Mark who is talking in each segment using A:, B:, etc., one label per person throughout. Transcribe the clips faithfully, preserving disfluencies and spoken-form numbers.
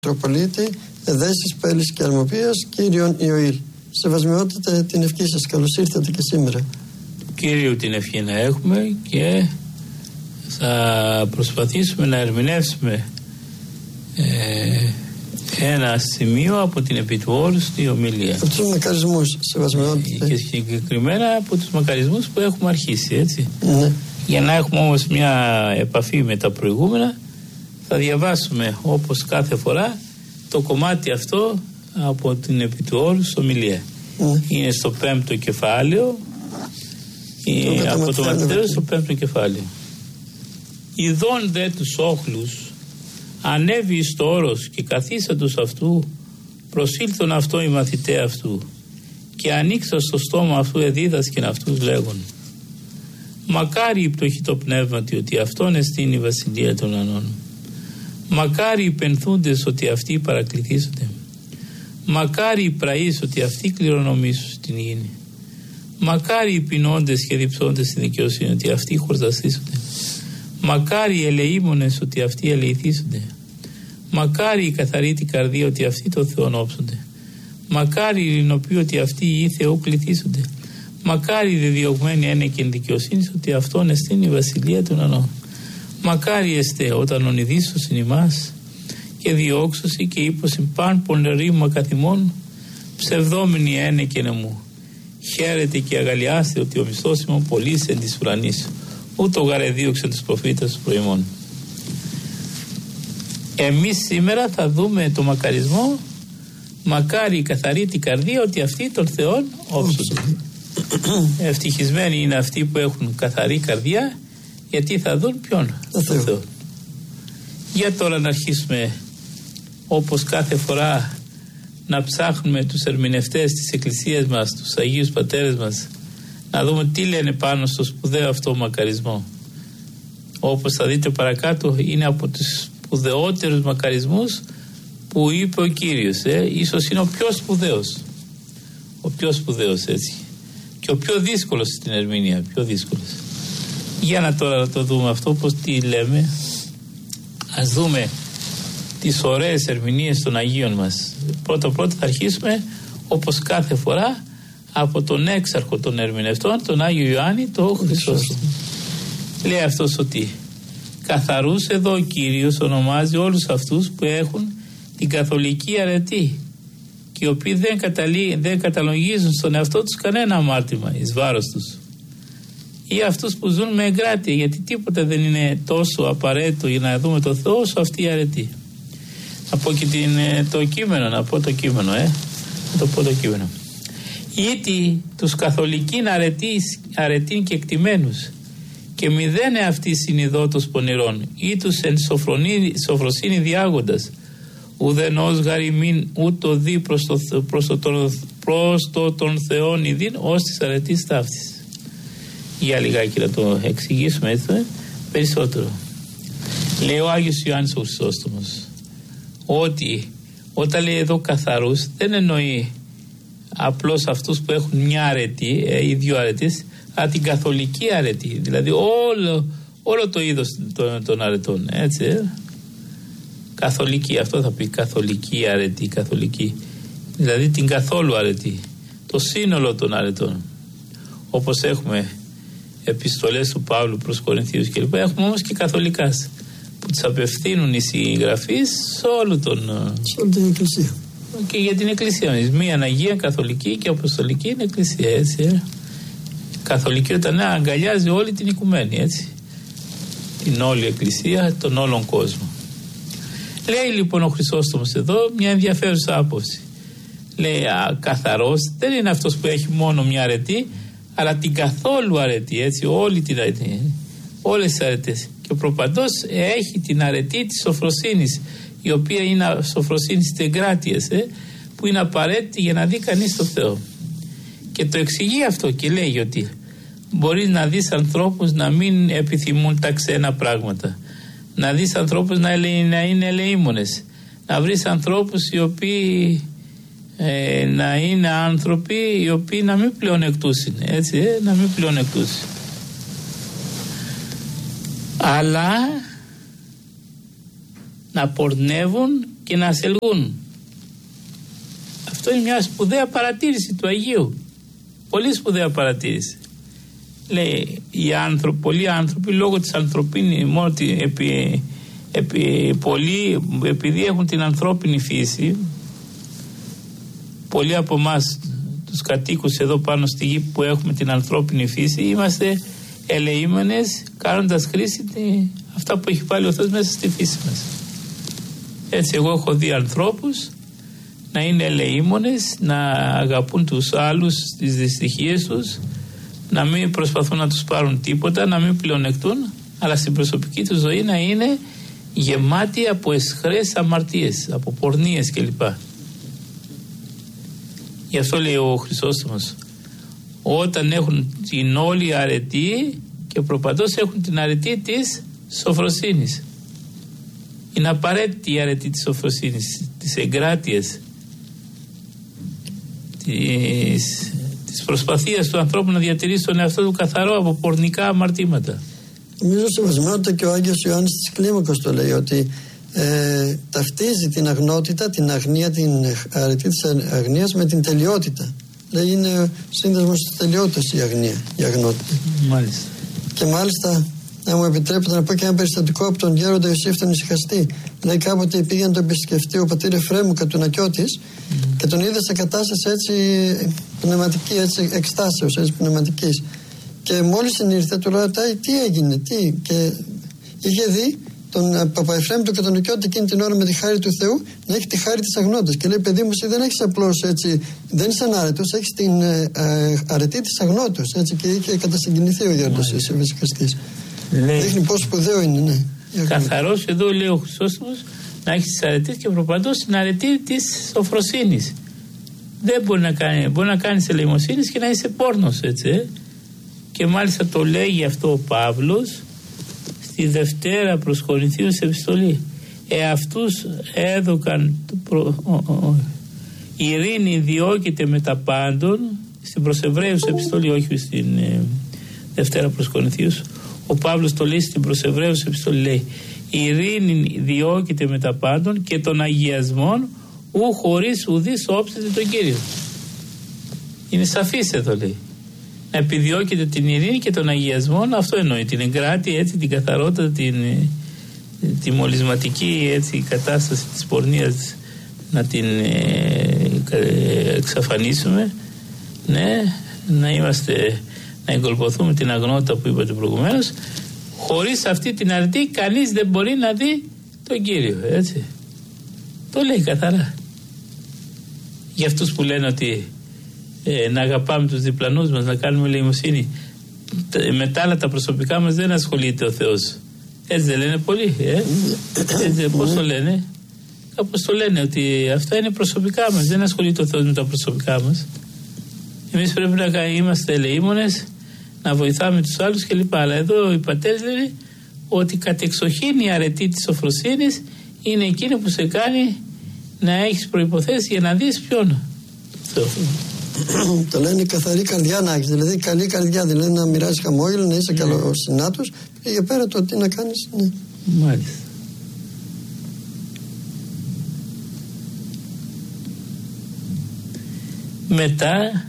A: Μητροπολίτη, Εδέσης, Πέλης και Αρμοπίας, κύριον Ιωήλ. Σεβασμιότητα την ευχή σας. Καλώς ήρθατε και σήμερα.
B: Κύριου την ευχή να έχουμε και θα προσπαθήσουμε να ερμηνεύσουμε ε, ένα σημείο από την επί του όρου στη ομιλία.
A: Από τους μακαρισμούς, σεβασμιότητα.
B: Και συγκεκριμένα από τους μακαρισμούς που έχουμε αρχίσει, έτσι.
A: Ναι.
B: Για να έχουμε όμως μια επαφή με τα προηγούμενα, θα διαβάσουμε όπως κάθε φορά το κομμάτι αυτό από την επί του όρου ομιλία. Mm. Είναι στο πέμπτο κεφάλαιο, το από το Ματθαίο στο πέμπτο κεφάλαιο. Ιδών δε τους όχλους ανέβη εις το όρος και καθίσαντος αυτού προσήλθον αυτό οι μαθηταί αυτού και ανοίξα στο στόμα αυτού εδίδασκεν αυτούς λέγον: μακάρι η πτωχή το πνεύματι ότι αυτόν εστίν η βασιλεία των ουρανών. Μακάρι οι πενθούντες ότι αυτοί παρακληθήσονται. Μακάρι οι πραείς ότι αυτοί κληρονομήσουν στην υγιεινή. Μακάρι οι πεινώντες και διψώντες στην δικαιοσύνη ότι αυτοί χορταστήσονται. Μακάρι οι ελεήμονες ότι αυτοί ελεηθήσονται. Μακάρι οι καθαροί την καρδία ότι αυτοί το Θεόν όψονται. Μακάρι οι ειρηνοποιοί ότι αυτοί οι Θεού κληθήσονται. Μακάρι οι διδιωγμένοι ένεκεν δικαιοσύνης ότι αυτόν εστίν η βασιλεία των ουρανών. Μακάρι εστέ όταν ονειδήσωσιν ημάς και διώξωσι και ύπωσιν παν πονερήμα καθημών ψευδόμενοι ένεκεν μου. Χαίρετε και αγαλιάστε ότι ο μισθός ημών πολύς εν της ουρανής, ούτω γαρεδίωξε τους προφήτες του προημών. Εμείς σήμερα θα δούμε το μακαρισμό μακάρι η καθαρή την καρδία ότι αυτοί των Θεών όψονται. Ευτυχισμένοι είναι αυτοί που έχουν καθαρή καρδιά, γιατί θα δουν ποιον? Το Θεό. Θεό. Για τώρα να αρχίσουμε όπως κάθε φορά να ψάχνουμε τους ερμηνευτές της Εκκλησίας μας, τους Αγίους Πατέρες μας, να δούμε τι λένε πάνω στο σπουδαίο αυτό μακαρισμό. Όπως θα δείτε παρακάτω, είναι από τους σπουδαιότερους μακαρισμούς που είπε ο Κύριος. Ε. Ίσως είναι ο πιο σπουδαίος. Ο πιο σπουδαίος, έτσι. Και ο πιο δύσκολος στην ερμηνεία. Πιο δύσκολος. Για να τώρα να το δούμε αυτό, πως τι λέμε. Ας δούμε τις ωραίες ερμηνείες των Αγίων μας. Πρώτα πρώτα θα αρχίσουμε όπως κάθε φορά από τον έξαρχο των ερμηνευτών, τον Άγιο Ιωάννη, το Χρυσόστομο. Λέει αυτός ότι καθαρούς εδώ ο Κύριος ονομάζει όλους αυτούς που έχουν την καθολική αρετή και οι οποίοι δεν, καταλή, δεν καταλογίζουν στον εαυτό τους κανένα αμάρτημα εις βάρος τους, ή αυτούς που ζουν με εγκράτεια, γιατί τίποτα δεν είναι τόσο απαραίτητο για να δούμε το Θεό όσο αυτή η αρετή. Να πω και την, το κείμενο, να πω το κείμενο, ε. Να το πω το κείμενο. Ήτι τους καθολικήν αρετήν και εκτιμένους και μηδέν εαυτή συνειδότος πονηρών ή τους εν σοφροσύνη διάγοντας ουδενός γαριμήν ούτω δι προς το, προς το, προς το τον Θεόν ειδήν ως της αρετής ταύτης. Για λιγάκι να το εξηγήσουμε έτσι ε, περισσότερο. Λέει ο Άγιος Ιωάννης ο Χρυσόστομος ότι όταν λέει εδώ καθαρούς δεν εννοεί απλώς αυτούς που έχουν μια αρετή ε, ή δύο αρετές, αλλά την καθολική αρετή, δηλαδή όλο, όλο το είδος των, των αρετών, έτσι ε. Καθολική, αυτό θα πει καθολική αρετή, καθολική, δηλαδή την καθόλου αρετή, το σύνολο των αρετών, όπως έχουμε επιστολές του Παύλου προς Κορινθίους κλπ. Έχουμε όμως και καθολικάς που τις απευθύνουν οι συγγραφείς σε όλο τον...
A: σε όλη την Εκκλησία.
B: Και για την Εκκλησία. Μία Αγία, καθολική και αποστολική είναι Εκκλησία, έτσι. Ε. Καθολική όταν ναι, αγκαλιάζει όλη την οικουμένη, έτσι. Την όλη Εκκλησία, τον όλον κόσμο. Λέει λοιπόν ο Χρυσόστομος εδώ μια ενδιαφέρουσα άποψη. Λέει α, καθαρός δεν είναι αυτός που έχει μόνο μια αρετή, αλλά την καθόλου αρετή, έτσι, όλη την αρετή, όλες τις αρετές. Και ο προπαντός έχει την αρετή της σοφροσύνης, η οποία είναι σοφροσύνη της εγκράτειας, ε, που είναι απαραίτητη για να δει κανείς το Θεό. Και το εξηγεί αυτό και λέει ότι μπορείς να δεις ανθρώπους να μην επιθυμούν τα ξένα πράγματα, να δεις ανθρώπους να, ελε, να είναι ελεήμονες, να βρεις ανθρώπους οι οποίοι ε, να είναι άνθρωποι οι οποίοι να μην πλεονεκτούσουν, έτσι, ε, να μην πλεονεκτούσουν. Αλλά να πορνεύουν και να ασελγούν. Αυτό είναι μια σπουδαία παρατήρηση του Αγίου. Πολύ σπουδαία παρατήρηση. Λέει, οι άνθρωποι, πολλοί άνθρωποι λόγω της ανθρωπίνης, μόνο επί, επί, πολλοί, επειδή έχουν την ανθρώπινη φύση, πολλοί από εμάς τους κατοίκους εδώ πάνω στη γη που έχουμε την ανθρώπινη φύση, είμαστε ελεήμονες κάνοντας χρήση τη, αυτά που έχει βάλει ο Θεός μέσα στη φύση μας. Έτσι εγώ έχω δει ανθρώπους να είναι ελεήμονες, να αγαπούν τους άλλους τις δυστυχίες τους, να μην προσπαθούν να τους πάρουν τίποτα, να μην πλεονεκτούν, αλλά στην προσωπική τους ζωή να είναι γεμάτοι από αισχρές αμαρτίες, από πορνείες κλπ. Γι' αυτό λέει ο Χρυσόστομος, όταν έχουν την όλη αρετή και προπαντός έχουν την αρετή της σοφροσύνης. Είναι απαραίτητη η αρετή της σοφροσύνης, της εγκράτειας, της, της προσπαθίας του ανθρώπου να διατηρήσει τον εαυτό του καθαρό από πορνικά αμαρτήματα.
A: Νομίζω σεβασμιότητα και ο Άγιος Ιωάννης της Κλίμακος το λέει, ότι ε, ταυτίζει την αγνότητα, την αγνία, την αρετή της αγνίας με την τελειότητα. Λέει είναι σύνδεσμος της τελειότητας η αγνία, η αγνότητα.
B: Μάλιστα.
A: Και μάλιστα, να μου επιτρέπετε να πω και ένα περιστατικό από τον γέροντα Ιωσήφ τον Ησυχαστή. Λέει κάποτε πήγε να τον επισκεφτεί ο πατήρ Εφραίμου Κατουνακιώτης mm. και τον είδε σε κατάσταση έτσι πνευματική, έτσι εκστάσεως, έτσι πνευματικής. Και μόλις ήρθε του ρωτάει τι έγινε, τι. Και είχε δει τον Παπαεφραίμ του Κατουνακιώτη εκείνη την ώρα με τη χάρη του Θεού να έχει τη χάρη της αγνότητας. Και λέει, παιδί μου, εσύ δεν έχεις απλώς έτσι, δεν είσαι ανάρετος, έχεις την ε, ε, αρετή της αγνότητας. Έτσι, και είχε κατασυγκινηθεί ο γέροντας Ιωσήφ Ησυχαστής. Δείχνει πόσο σπουδαίο είναι, ναι.
B: Καθαρός εδώ λέει ο Χρυσόστομος να έχει τις αρετές και προπαντός την αρετή της σοφροσύνης. Δεν μπορεί να κάνει, μπορεί να κάνεις ελεημοσύνης και να είσαι πόρνος, έτσι. Ε? Και μάλιστα το λέγει αυτό ο Παύλος στη Δευτέρα προς Κορινθίους επιστολή. Εαυτούς έδωκαν προ... ο, ο, ο. η ειρήνη διώκεται με τα πάντων, στην προς Εβραίους επιστολή, όχι στην ε, Δευτέρα προς Κορινθίους. Ο Παύλος το λέει στην προς Εβραίους επιστολή, λέει η ειρήνη διώκεται με τα πάντων και των αγιασμών ου χωρίς ουδείς όψεται τον Κύριο. Είναι σαφής εδώ, λέει. Να επιδιώκεται την ειρήνη και των αγιασμών, αυτό εννοεί, την εγκράτη, έτσι, την καθαρότητα, την, τη μολυσματική έτσι, κατάσταση της πορνείας να την ε, εξαφανίσουμε, ναι, να είμαστε, να εγκολποθούμε την αγνότητα που είπατε προηγουμένως. Χωρίς αυτή την αρετή κανείς δεν μπορεί να δει τον Κύριο, έτσι. Το λέει καθαρά. Για αυτούς που λένε ότι ε, να αγαπάμε τους διπλανούς μας, να κάνουμε ελεημοσύνη, με τα άλλα τα προσωπικά μας δεν ασχολείται ο Θεός. Έτσι δεν λένε πολλοί, ε? Έτσι, πώς το λένε? Κάπως το λένε ότι αυτά είναι προσωπικά μας, δεν ασχολείται ο Θεός με τα προσωπικά μας. Εμείς πρέπει να είμαστε ελεήμονες, να βοηθάμε τους άλλους κλπ. Αλλά εδώ οι πατέρες λένε ότι κατεξοχήν η αρετή της σοφροσύνης είναι εκείνη που σε κάνει να έχεις προϋποθέσεις για να δεις ποιον.
A: Το λένε καθαρή καρδιά να έχεις, δηλαδή καλή καρδιά, δηλαδή να μοιράζεις χαμόγελο, να είσαι καλός συνάτος και για πέρα το τι να κάνεις, ναι.
B: Μάλιστα. Μετά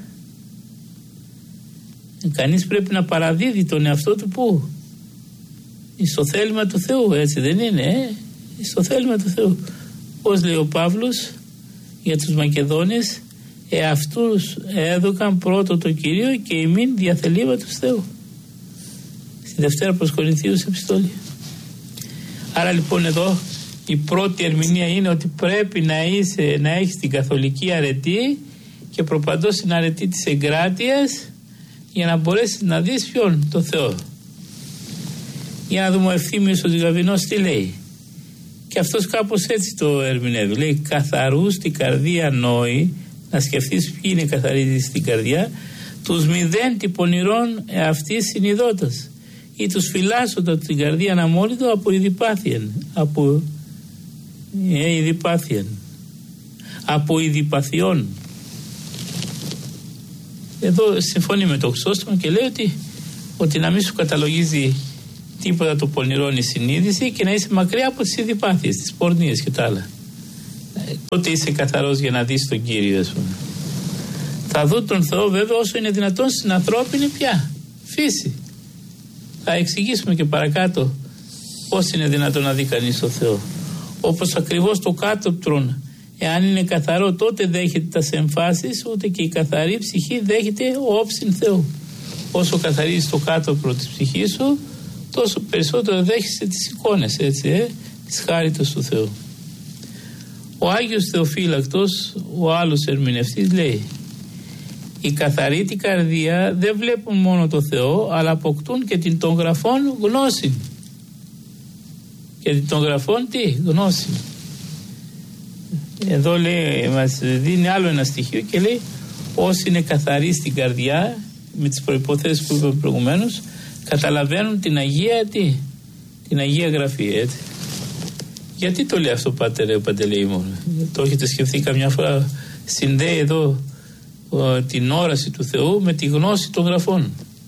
B: κανείς πρέπει να παραδίδει τον εαυτό του πού? Στο θέλημα του Θεού, έτσι δεν είναι, ε? Στο θέλημα του Θεού. Πώς λέει ο Παύλος για τους Μακεδόνες, εαυτούς έδωκαν πρώτο το Κύριο και ημίν διαθελήματος Θεού. Στη Δευτέρα προς Κορινθίους επιστολή. Άρα λοιπόν εδώ η πρώτη ερμηνεία είναι ότι πρέπει να, είσαι, να έχεις την καθολική αρετή και προπαντός την αρετή της εγκράτειας για να μπορέσεις να δεις ποιον? Το Θεό. Για να δούμε ο Ευθύμιος ο Ζυγαβινός τι λέει. Και αυτός κάπως έτσι το ερμηνεύει. Λέει καθαρούς την καρδία νόη, να σκεφτείς ποιοι είναι καθαροί στην καρδιά, τους μηδέν τι πονηρών αυτής συνειδώτας ή τους φυλάσσοντα την καρδία αναμόλυτο από ειδipάθιεν, από ε, ειδipάθιεν, από ειδipαθιών. Εδώ συμφωνεί με το Χρυσόστομο και λέει ότι, ότι να μην σου καταλογίζει τίποτα το πονηρών η συνείδηση και να είσαι μακριά από τις ειδipάθειες, τις πορνείες και τα άλλα. τότε είσαι καθαρός για να δεις τον Κύριο, ας πούμε. Θα δω τον Θεό βέβαια όσο είναι δυνατόν στην ανθρώπινη πια φύση. Θα εξηγήσουμε και παρακάτω πώς είναι δυνατόν να δει κανείς τον Θεό. Όπως ακριβώς το κάτωπτρον, εάν είναι καθαρό, τότε δέχεται τα εμφάσεις, ούτε και η καθαρή ψυχή δέχεται όψιν Θεού. Όσο καθαρίζεις το κάτωπτρο της ψυχής σου, τόσο περισσότερο δέχεσαι τις εικόνες, έτσι, ε, της χάριτος του Θεού. Ο Άγιος Θεοφύλακτος, ο άλλος ερμηνευτής, λέει: οι καθαροί την καρδία δεν βλέπουν μόνο το Θεό, αλλά αποκτούν και την των γραφών γνώση. Και την των γραφών τι? Γνώση. Εδώ λέει, μας δίνει άλλο ένα στοιχείο και λέει: όσοι είναι καθαροί στην καρδιά, με τις προϋποθέσεις που είπαμε προηγουμένως, καταλαβαίνουν την Αγία τι? Την Αγία Γραφή, έτσι. Γιατί το λέει αυτό, Πάτερ Παντελεήμων? Το έχετε σκεφτεί καμιά φορά? Συνδέει εδώ ο, την όραση του Θεού με τη γνώση των γραφών.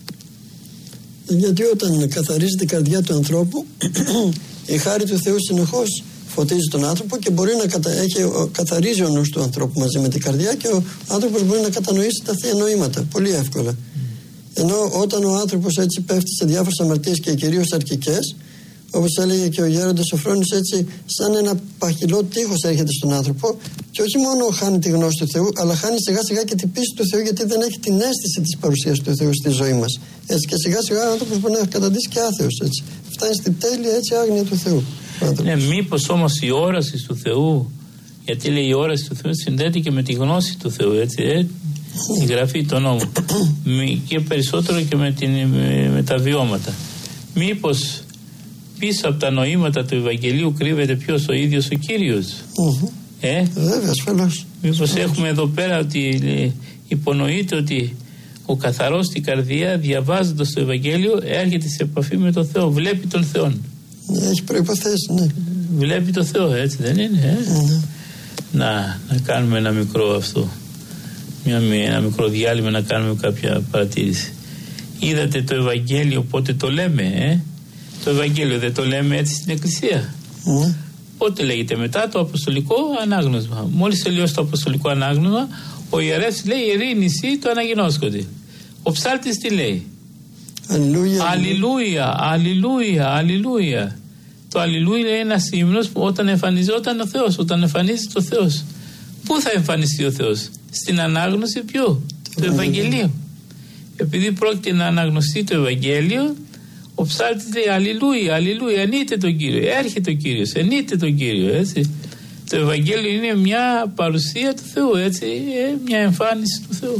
A: Γιατί όταν καθαρίζει την καρδιά του ανθρώπου, η χάρη του Θεού συνεχώς φωτίζει τον άνθρωπο και μπορεί να κατα... έχει, καθαρίζει ο νους του ανθρώπου μαζί με την καρδιά, και ο άνθρωπος μπορεί να κατανοήσει τα θεία νοήματα πολύ εύκολα. Mm. Ενώ όταν ο άνθρωπος έτσι πέφτει σε διάφορες αμαρτίες και κυρίως αρκικές, όπως έλεγε και ο γέροντας Σοφρόνης, έτσι σαν ένα παχυλό τείχος έρχεται στον άνθρωπο και όχι μόνο χάνει τη γνώση του Θεού, αλλά χάνει σιγά σιγά και την πίστη του Θεού, γιατί δεν έχει την αίσθηση της παρουσίας του Θεού στη ζωή μας. Έτσι, και σιγά σιγά ο άνθρωπος μπορεί να καταντήσει και άθεος, έτσι. Φτάνει στην τέλεια έτσι άγνοια του Θεού.
B: Ναι, μήπως όμως η όραση του Θεού, γιατί λέει η όραση του Θεού συνδέεται και με τη γνώση του Θεού, έτσι, ε, τη γραφή των νόμων, και περισσότερο και με, την, με, με τα βιώματα. Μήπως πίσω από τα νοήματα του Ευαγγελίου κρύβεται ποιος? Ο ίδιος ο Κύριος. Mm-hmm. Ε?
A: Βέβαια, ασφαλώς.
B: Μήπως έχουμε εδώ πέρα ότι υπονοείται ότι ο καθαρός στην καρδία, διαβάζοντας το Ευαγγέλιο, έρχεται σε επαφή με τον Θεό, βλέπει τον Θεό.
A: Έχει προϋποθέσεις, ναι.
B: Βλέπει τον Θεό, έτσι δεν είναι? Ε? Mm-hmm. Να, να κάνουμε ένα μικρό αυτό, μια, ένα μικρό διάλειμμα, να κάνουμε κάποια παρατήρηση. Είδατε το Ευαγγέλιο πότε το λέμε, ε? Το Ευαγγέλιο δεν το λέμε έτσι στην Εκκλησία? Mm. Πότε λέγεται? Μετά το Αποστολικό Ανάγνωσμα. Μόλις τελειώσει το Αποστολικό Ανάγνωσμα, ο ιερεύς λέει: ειρήνηση το αναγινώσκοντι. Ο ψάλτης τι λέει? Αλληλούια, αλληλούια, αλληλούια, αλληλούια. Το αλληλούια είναι ένας ύμνος που όταν εμφανιζόταν ο Θεός, όταν εμφανίζεται ο Θεός. Πού θα εμφανιστεί ο Θεός? Στην ανάγνωση ποιου? Του Ευαγγελίου. Επειδή πρόκειται να αναγνωστεί το Ευαγγέλιο, ο ψάλτης λέει: αλληλούια, αλληλούια, ενείτε τον Κύριο. Έρχεται ο Κύριος, ενείτε τον Κύριο, έτσι. Το Ευαγγέλιο είναι μια παρουσία του Θεού, έτσι, μια εμφάνιση του Θεού.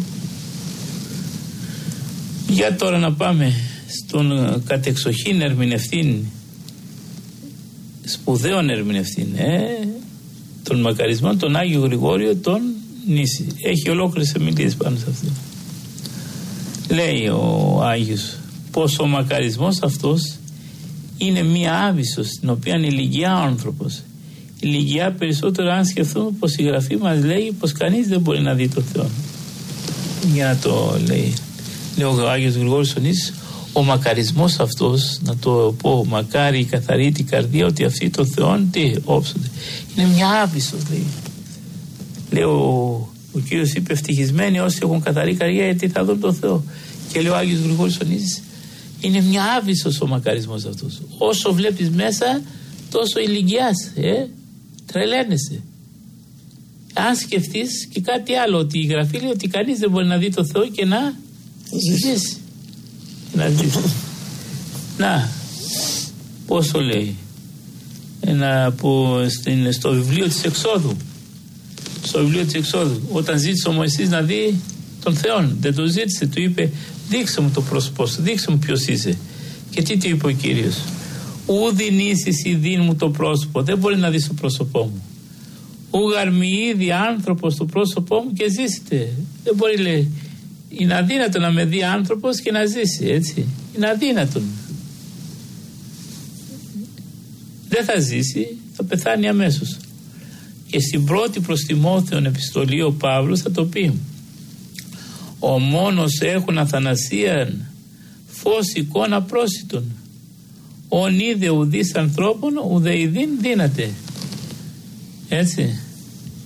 B: Για τώρα να πάμε στον κατεξοχήν ερμηνευτήν, σπουδαίων ερμηνευτήν, ε, των μακαρισμών, τον Άγιο Γρηγόριο τον Νήσι. Έχει ολόκληρες ομιλίες πάνω σε αυτό. Λέει ο Άγιος πως ο μακαρισμός αυτός είναι μία άβυσσος στην οποία ηλικιά ο άνθρωπος. Ηλικιά περισσότερο αν σκεφτούμε πως η Γραφή μας λέει πως κανείς δεν μπορεί να δει το Θεό. Για να το λέει. Λέει ο Άγιος Γρηγόρης ο Νήσης, ο μακαρισμός αυτός, να το πω, μακάρι η καθαρή την καρδία, ότι αυτοί των Θεών τι όψονται. Είναι μια άβυσσος, λέει. Λέει ο, ο Κύριος είπε: ευτυχισμένοι όσοι έχουν καθαρή καρδία, γιατί θα δουν τον Θεό. Και λέει ο Άγιος Γρηγόρης ο Νήσης, είναι μια άβυσσος ο μακαρισμός αυτός. Όσο βλέπεις μέσα, τόσο ηλικιάς, ε, τρελαίνεσαι. Αν σκεφτείς και κάτι άλλο, ότι η Γραφή λέει ότι κανείς δεν μπορεί να δει το Θεό και να ζήσει. Να ζήσει. Να, πώς το λέει? Ένα που στην, στο βιβλίο της Εξόδου. Στο βιβλίο της Εξόδου, όταν ζήτησε ο Μωυσής να δει τον Θεό, δεν το ζήτησε, του είπε: δείξε μου το πρόσωπό σου, δείξε μου ποιος είσαι. Και τι του είπε ο Κύριος? Ούδιν ίσης ειδήν μου το πρόσωπο, δεν μπορεί να δεις το πρόσωπό μου. Ούγαρ μη είδη άνθρωπος το πρόσωπό μου και ζήσετε. Δεν μπορεί, λέει, είναι αδύνατο να με δει άνθρωπος και να ζήσει, έτσι. Είναι αδύνατο. Δεν θα ζήσει, θα πεθάνει αμέσως. Και στην πρώτη προς Τιμόθεον επιστολή ο Παύλος θα το πει: ο μόνος έχουν αθανασίαν φως εικόνα πρόσιτον, ον είδε ουδείς ανθρώπων ουδε ειδήν δύναται. Έτσι.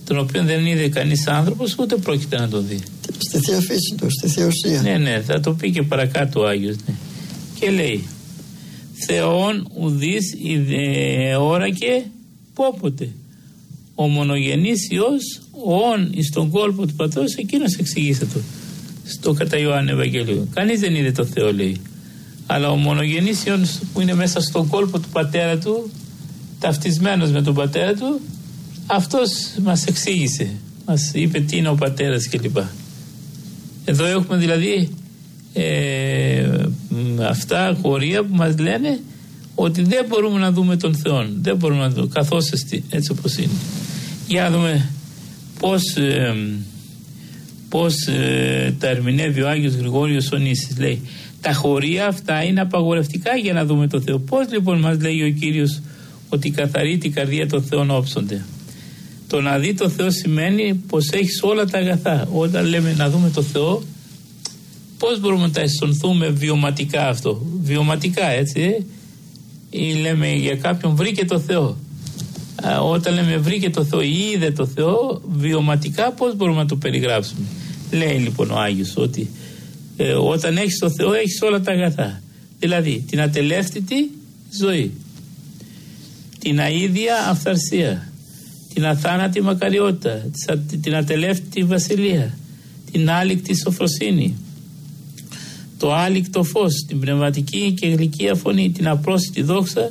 B: τον οποίο δεν είδε κανείς άνθρωπος, ούτε πρόκειται να τον δει.
A: Στη Θεία Φύση του, στη Θεία Ουσία.
B: Ναι, ναι, θα το πει και παρακάτω ο Άγιος. Ναι. Και λέει, Θεόν ουδείς όρακε πόποτε. Ο μονογενής Υιός, ον εις τον κόλπο του πατρός, εκείνος εξηγήσε το. Στο κατά Ιωάννη Ευαγγέλιο. Κανείς δεν είδε το Θεό, λέει. Αλλά ο μονογενής Υιός που είναι μέσα στον κόλπο του πατέρα του, ταυτισμένος με τον πατέρα του, αυτός μας εξήγησε. Μας είπε τι είναι ο πατέρας κλπ. Εδώ έχουμε δηλαδή ε, αυτά χωρία που μας λένε ότι δεν μπορούμε να δούμε τον Θεό. Δεν μπορούμε να δούμε καθώς εστί, έτσι όπως είναι. Για να δούμε πώς, ε, πώς ε, τα ερμηνεύει ο Άγιος Γρηγόριος ο Νήσης. Λέει, τα χωρία αυτά είναι απαγορευτικά για να δούμε τον Θεό. Πώς λοιπόν μας λέει ο Κύριος ότι καθαρή την καρδία των Θεών όψονται? Το να δει το Θεό σημαίνει πως έχεις όλα τα αγαθά. Όταν λέμε να δούμε το Θεό, πώς μπορούμε να τα αισθανθούμε βιωματικά αυτό? Βιωματικά, έτσι, ε? Ή λέμε για κάποιον βρήκε το Θεό. Α, όταν λέμε βρήκε το Θεό ή είδε το Θεό, βιωματικά πώς μπορούμε να το περιγράψουμε? Λέει λοιπόν ο Άγιος ότι ε, όταν έχεις το Θεό έχεις όλα τα αγαθά. Δηλαδή την ατελεύτητη ζωή, την αίδια αυθαρσία, την αθάνατη μακαριότητα, την ατελεύτητη βασιλεία, την άλικτη σοφροσύνη, το άλικτο φως, την πνευματική και γλυκία φωνή, την απρόσιτη δόξα,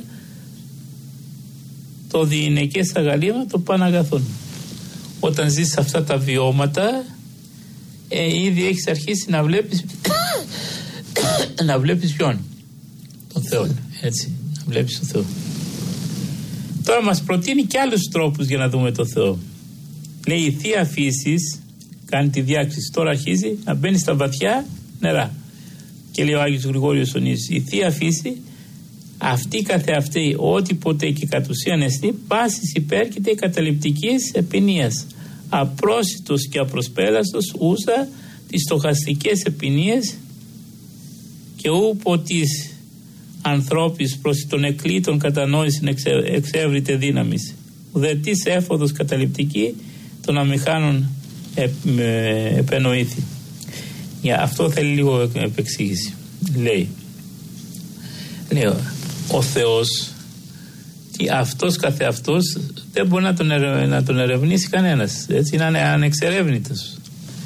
B: το διηνεκές αγαλίμα, το Παναγαθόν. Όταν ζεις αυτά τα βιώματα, ε, ήδη έχεις αρχίσει να βλέπεις να βλέπεις ποιον? Τον Θεό, έτσι, να βλέπεις τον Θεό. Τώρα μας προτείνει και άλλους τρόπους για να δούμε τον Θεό. Λέει η Θεία Φύσης, κάνει τη διάκριση, τώρα αρχίζει να μπαίνει στα βαθιά νερά. Και λέει ο Άγιος Γρηγόριος ο Νήσης, η Θεία Φύση, αυτή καθεαυτή, ό,τι ποτέ και κατ' ουσίαν εστί, πάσης υπέρκειται καταληπτικής επινίας, απρόσιτος και απροσπέραστος ούσα τις στοχαστικές επινίες και ου ποτής ανθρώπης προς τον εκλήτων κατανόηση εξεύρητε δύναμης, ουδετής έφοδος καταληπτική των αμηχάνων επ, ε, επενοήθη. Για αυτό θέλει λίγο επεξήγηση. Λέει, λέει ο Θεός, τι, αυτός καθεαυτός δεν μπορεί να τον, ερε, να τον ερευνήσει κανένας, έτσι, είναι ανεξερεύνητος.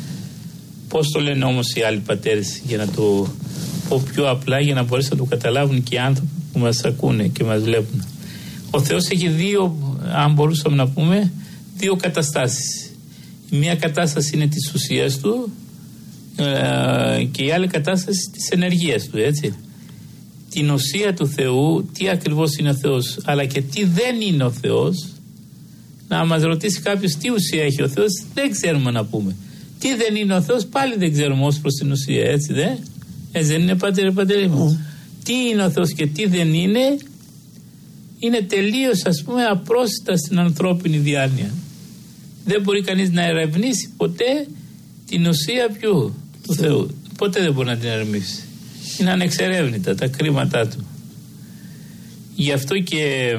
B: Πώς το λένε όμως οι άλλοι πατέρες, για να το πω πιο απλά, για να μπορέσουν να το καταλάβουν και οι άνθρωποι που μας ακούνε και μας βλέπουν. Ο Θεός έχει δύο, αν μπορούσαμε να πούμε, δύο καταστάσεις. Η μία κατάσταση είναι της ουσίας του ε, και η άλλη κατάσταση της ενεργείας του, έτσι. Την ουσία του Θεού, τι ακριβώς είναι ο Θεός, αλλά και τι δεν είναι ο Θεός. Να μας ρωτήσει κάποιος τι ουσία έχει ο Θεός, δεν ξέρουμε να πούμε. Τι δεν είναι ο Θεός, πάλι δεν ξέρουμε ως προς την ουσία, έτσι δε. Έτσι δεν είναι, πατέρα, πατέρα μου? Mm. Τι είναι ο Θεός και τι δεν είναι, είναι τελείως, ας πούμε, απρόσιτα στην ανθρώπινη διάνοια. Δεν μπορεί κανείς να ερευνήσει ποτέ την ουσία ποιου? Του Θεού. Ποτέ δεν μπορεί να την ερευνήσει. Είναι ανεξερεύνητα τα κρίματά του. Γι' αυτό και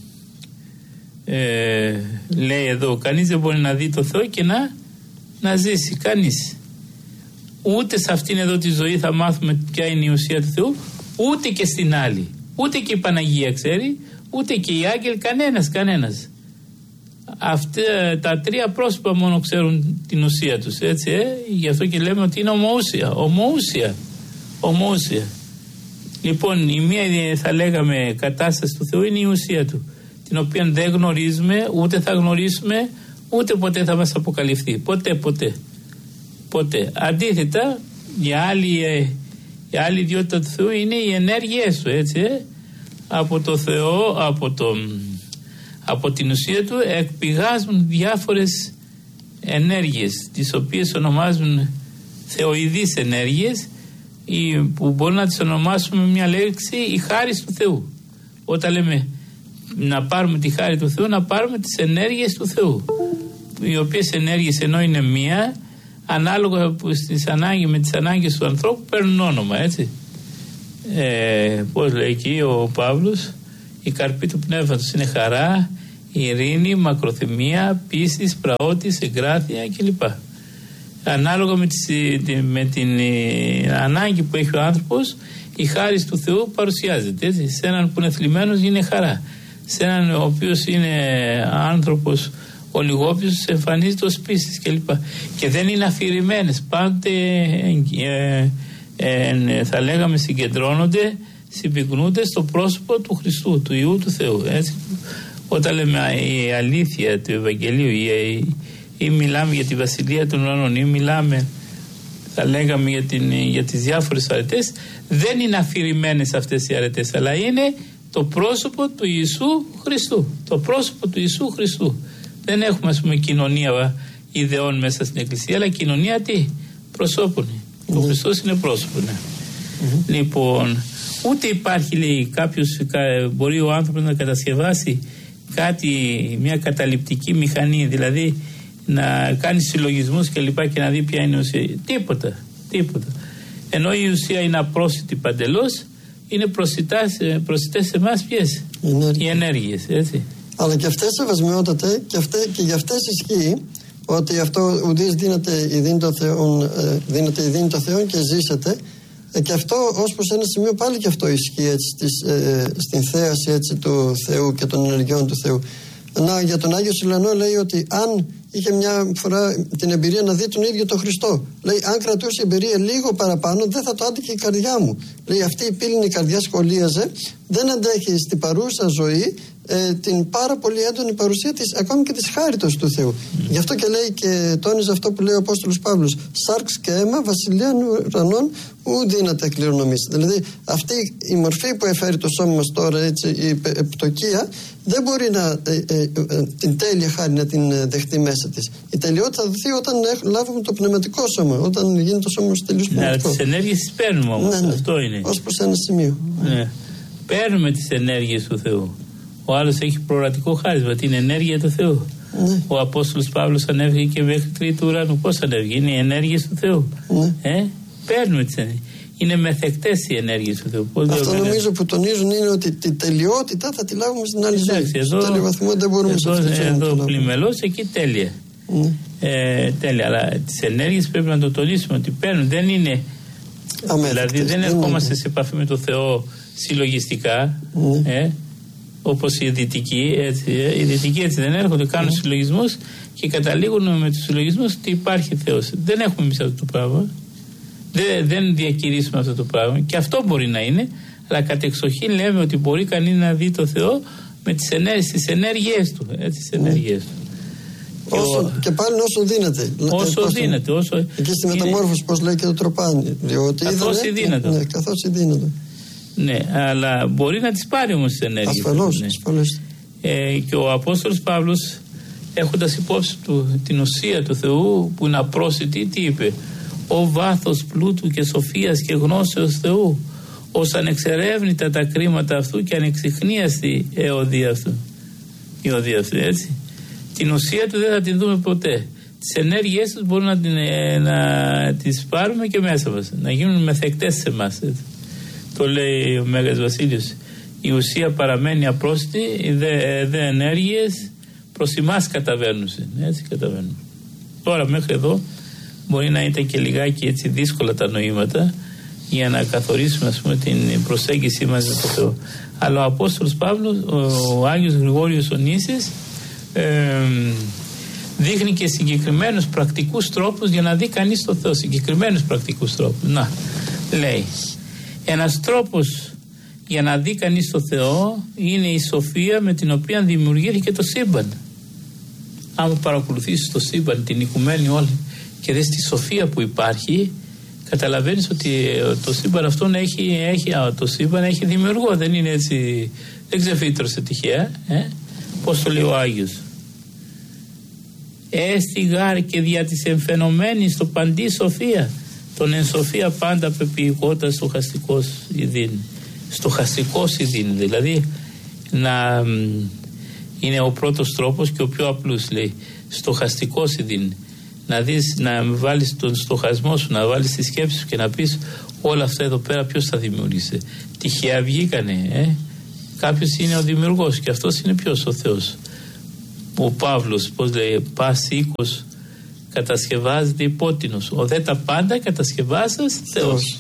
B: ε, λέει εδώ, κανείς δεν μπορεί να δει το Θεό και να, να ζήσει. Κανείς. Ούτε σε αυτήν εδώ τη ζωή θα μάθουμε ποια είναι η ουσία του Θεού, ούτε και στην άλλη. Ούτε και η Παναγία ξέρει, ούτε και οι άγγελοι, κανένας, κανένας. Αυτά τα τρία πρόσωπα μόνο ξέρουν την ουσία τους, έτσι, ε? Γι' αυτό και λέμε ότι είναι ομοούσια, ομοούσια, ομοούσια. Λοιπόν, η μία θα λέγαμε κατάσταση του Θεού είναι η ουσία του, την οποία δεν γνωρίζουμε, ούτε θα γνωρίσουμε, ούτε ποτέ θα μας αποκαλυφθεί. Ποτέ, ποτέ. Ποτέ. Αντίθετα, η άλλη, η άλλη ιδιότητα του Θεού είναι οι ενέργειές του, έτσι, ε? Από το Θεό, από, το, από την ουσία του εκπηγάζουν διάφορες ενέργειες, τις οποίες ονομάζουν θεοειδείς ενέργειες, που μπορούμε να τις ονομάσουμε μια λέξη η χάρις του Θεού. Όταν λέμε να πάρουμε τη χάρη του Θεού, να πάρουμε τις ενέργειες του Θεού, οι οποίες ενέργειες ενώ είναι μία, ανάλογα στις ανάγκες, με τις ανάγκες του ανθρώπου παίρνουν όνομα, έτσι. Ε, πώς λέει εκεί ο Παύλος, η καρπή του πνεύματος είναι χαρά, ειρήνη, μακροθυμία, πίστης, πραότης, εγκράθεια κλπ. Ανάλογα με, τις, με την ε, ανάγκη που έχει ο άνθρωπος, η χάρις του Θεού παρουσιάζεται. Έτσι. Σε έναν που είναι θλιμμένος είναι χαρά. Σε έναν ο οποίος είναι άνθρωπος ολιγόπιος εμφανίζεται ως πίστης κλπ. Και δεν είναι αφηρημένες. Πάντοτε ε, ε, ε, θα λέγαμε συγκεντρώνονται, συμπυκνούνται στο πρόσωπο του Χριστού, του Υιού του Θεού. Έτσι. Όταν λέμε η αλήθεια του Ευαγγελίου ή, ή, ή μιλάμε για τη Βασιλεία των Ουρανών ή μιλάμε, θα λέγαμε για, την, για τις διάφορες αρετές, δεν είναι αφηρημένες αυτές οι αρετές, αλλά είναι το πρόσωπο του Ιησού Χριστού. Το πρόσωπο του Ιησού Χριστού. Δεν έχουμε, ας πούμε, κοινωνία ιδεών μέσα στην Εκκλησία, αλλά κοινωνία τι? Προσώπων. Mm-hmm. Ο Χριστός είναι πρόσωπο. Ναι. Mm-hmm. Λοιπόν, ούτε υπάρχει, λέει, κάποιος, μπορεί ο άνθρωπος να κατασκευάσει κάτι, μια καταληπτική μηχανή, δηλαδή να κάνει συλλογισμούς και λοιπά και να δει ποια είναι η ουσία. Τίποτα, τίποτα. Ενώ η ουσία είναι απρόσιτη παντελώς, είναι προσιτές σε εμάς ποιες? Οι ενέργειες, έτσι.
A: Αλλά και αυτές σεβασμιότατε και, αυτές, και για αυτές ισχύει ότι αυτό ουδείς δίνεται η δίνει το Θεό, δίνεται η δίνει το Θεό και ζήσετε. Και αυτό ως προς ένα σημείο πάλι και αυτό ισχύει έτσι, στις, ε, στην θέαση έτσι, του Θεού και των ενεργειών του Θεού. Να, για τον Άγιο Σιλανό λέει ότι αν είχε μια φορά την εμπειρία να δει τον ίδιο τον Χριστό, λέει αν κρατούσε η εμπειρία λίγο παραπάνω δεν θα το άντυχε η καρδιά μου. Λέει αυτή η πύληνη καρδιά σχολίαζε, δεν αντέχει στην παρούσα ζωή ε, την πάρα πολύ έντονη παρουσία της, ακόμη και της χάριτος του Θεού. Mm. Γι' αυτό και λέει και τόνιζε αυτό που λέει ο Απόστολος Παύλος, σάρξ και αίμα βασιλείαν ουρανών ου δύναται κληρονομήσει. Δηλαδή αυτή η μορφή που εφέρει το σώμα μας τώρα, έτσι, η επιτοκία, δεν μπορεί να, ε, ε, ε, την τέλεια χάρη να την ε, δεχτεί μέσα της. Η τελειότητα θα δοθεί όταν ε, λάβουμε το πνευματικό σώμα, όταν γίνει το σώμα μας τελείως πνευματικό.
B: Ναι, τις ενέργειες τις παίρνουμε όμως, ναι, ναι. Αυτό είναι.
A: Ως προς ένα σημείο.
B: Ναι. Παίρνουμε τις ενέργειες του Θεού. Ο άλλος έχει προορατικό χάρισμα, την ενέργεια του Θεού. Ναι. Ο Απόστολος Παύλος ανέβηκε και μέχρι τρίτου ουρανού. Πώς ανέβηκε? Είναι οι ενέργειες του Θεού. Ναι. Ε? Παίρνουμε τις ενέργειες. Είναι μεθεκτές οι ενέργειες του Θεού. Πώς
A: αυτό νομίζω είναι... που τονίζουν είναι ότι τη τελειότητα θα τη λάβουμε στην άλλη ζωή. Στο τέλειο βαθμό δεν μπορούμε
B: εδώ,
A: σε αυτή τη ζωή.
B: Εδώ πλημελώς, εκεί τέλεια.
A: Ναι.
B: Ε, τέλεια. Αλλά τις ενέργειες πρέπει να το τονίσουμε ότι παίρνουν. Δεν είναι. Αμέτρητες, δηλαδή δεν ερχόμαστε σε επαφή με το Θεό συλλογιστικά. Ναι. Ε, όπως οι δυτικοί, έτσι, οι δυτικοί έτσι δεν έρχονται, κάνουν mm. συλλογισμούς και καταλήγουν με τους συλλογισμούς ότι υπάρχει Θεός. Δεν έχουμε εμείς αυτό το πράγμα. Δεν, δεν διακηρύσουμε αυτό το πράγμα. Και αυτό μπορεί να είναι, αλλά κατεξοχήν λέμε ότι μπορεί κανείς να δει το Θεό με τις ενέργειες, τις ενέργειές του. Έτσι, τις ενέργειες του.
A: Όσο, και, ο, και πάλι όσο δίνεται.
B: Όσο ε, δίνεται. Όσο
A: εκεί στη μεταμόρφωση, πώς λέει και το Τροπάνι.
B: Καθώς ειδύνατο.
A: Ναι, καθώς ειδύνατο.
B: Ναι, αλλά μπορεί να τις πάρει όμως τις ενέργειες.
A: Ασφαλώς,
B: ναι.
A: ασφαλώς.
B: Ε, και ο Απόστολος Παύλος, έχοντας υπόψη του την ουσία του Θεού που είναι απρόσιτη, τι είπε? Ο βάθος πλούτου και σοφίας και γνώσεως Θεού, ως ανεξερεύνητα τα κρίματα αυτού και ανεξιχνίαστη εωδία αυτού. Η οδεία αυτού, έτσι. Την ουσία του δεν θα την δούμε ποτέ. Τις ενέργειές τους μπορούμε να, την, να τις πάρουμε και μέσα μας, να γίνουν μεθεκτές σε εμάς, έτσι. Το λέει ο Μέγας Βασίλειος. Η ουσία παραμένει απρόσιτη, οι δε, δε ενέργειες προς εμάς καταβαίνουν. Έτσι καταβαίνουν. Τώρα μέχρι εδώ μπορεί να ήταν και λιγάκι έτσι δύσκολα τα νοήματα για να καθορίσουμε, ας πούμε, την προσέγγιση μας με το Θεό. Αλλά ο Απόστολος Παύλος, ο Άγιος Γρηγόριος ο Νήσης, ε, δείχνει και συγκεκριμένους πρακτικούς τρόπους για να δει κανείς το Θεό. Συγκεκριμένους πρακτικούς τρόπους. Να, λέει, ένας τρόπος για να δει κανείς το Θεό είναι η σοφία με την οποία δημιουργήθηκε το σύμπαν. Άμα παρακολουθήσεις το σύμπαν, την οικουμένη όλη και δεις τη σοφία που υπάρχει, καταλαβαίνεις ότι το σύμπαν αυτό έχει, έχει, το σύμπαν έχει δημιουργό, δεν είναι έτσι, δεν ξεφύτρωσε τυχαία. Ε? Πώς το λέει ο Άγιος? Έστι γάρ και δια της εμφαινομένης το παντή σοφία, τον εν σοφία πάντα πεποιηκότα στοχαστικός ειδήν. Στοχαστικός ειδήν, δηλαδή να είναι ο πρώτος τρόπος και ο πιο απλούς, λέει. Στοχαστικός ειδήν. Να δεις, να βάλεις τον στοχασμό σου, να βάλεις τη σκέψη σου και να πεις όλα αυτά εδώ πέρα ποιος θα δημιούργησε. Τυχαία βγήκανε, ε? Κάποιος είναι ο δημιουργός και αυτός είναι ποιος? Ο Θεός. ο Παύλος, πώς λέει, πας οίκος κατασκευάζεται υπότινος, ο δε τα πάντα κατασκευάσας Θεός.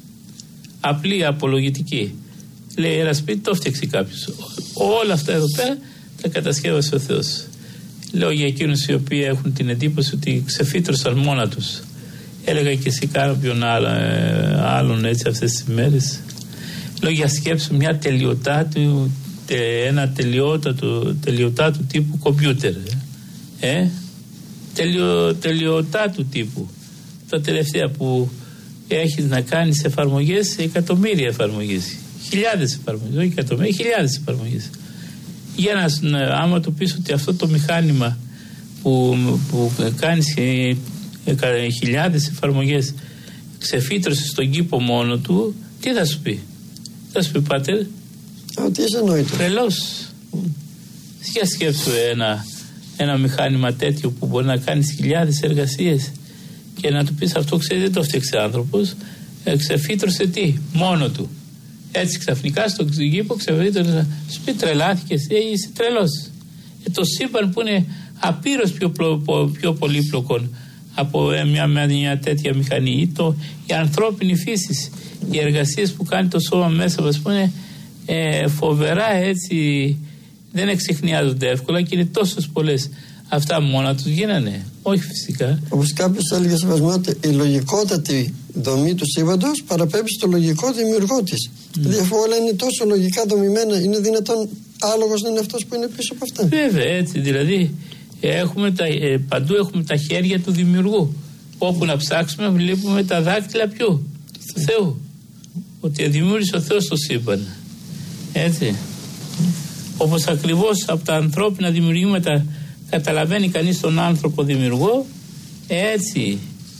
B: Απλή απολογητική. Λέει ένα σπίτι το φτιάξει κάποιος. Όλα αυτά εδώ πέρα τα κατασκεύασε ο Θεός. Λέω για εκείνους οι οποίοι έχουν την εντύπωση ότι ξεφύτρωσαν μόνα τους. Έλεγα και εσύ κάποιον άλλο, ε, άλλον έτσι αυτές τις μέρες. Λέω για σκέψου μια τελειωτάτου, τε, ένα τελειότατο, τελειωτάτου τύπου κομπιούτερ. Ε, τελειο, τελειωτάτου τύπου. Τα τελευταία που έχεις να κάνεις εφαρμογές, εκατομμύρια εφαρμογές. Χιλιάδες εφαρμογές, όχι εκατομμύρια, χιλιάδες εφαρμογές. Για να, άμα του πεις ότι αυτό το μηχάνημα που, που κάνεις ε, ε, χιλιάδες εφαρμογές ξεφύτρωσε στον κήπο μόνο του, τι θα σου πει? Θα σου πει, πάτερ,
A: ότι είσαι νόητος.
B: τρελός. Για σκέψου ένα, ένα μηχάνημα τέτοιο που μπορεί να κάνεις χιλιάδες εργασίες και να του πεις αυτό, ξέρει, δεν το φτιάξε άνθρωπος, ε, ξεφύτρωσε τι? Μόνο του. Έτσι ξαφνικά στον κήπο ξεφύτρωσε. Σου πει, τρελάθηκες, ε, είσαι τρελός. Ε, το σύμπαν που είναι απείρως πιο, πιο πολύπλοκο από ε, μια, μια, μια τέτοια μηχανή, ή το, η ανθρώπινη φύση, οι εργασίες που κάνει το σώμα μέσα μας, που είναι ε, φοβερά, έτσι, δεν εξεχνιάζονται εύκολα και είναι τόσες πολλές. Αυτά μόνα τους γίνανε? Όχι φυσικά.
A: Όπως κάποιος έλεγε σεβασμό ότι η λογικότατη δομή του σύμπαντος παραπέμπει στο λογικό δημιουργό της. Mm. Δηλαδή αφού όλα είναι τόσο λογικά δομημένα, είναι δυνατόν άλογος να είναι αυτός που είναι πίσω από αυτά?
B: Βέβαια, έτσι, δηλαδή έχουμε τα, ε, παντού έχουμε τα χέρια του δημιουργού. Όπου να ψάξουμε βλέπουμε τα δάκτυλα ποιου? Του Θεού. Ότι δημιούργησε ο Θεός το σύμπαν. Έτσι. Mm. Όπως ακριβώς από τα ανθρώπινα δημιουργήματα καταλαβαίνει κανείς τον άνθρωπο δημιουργό, έτσι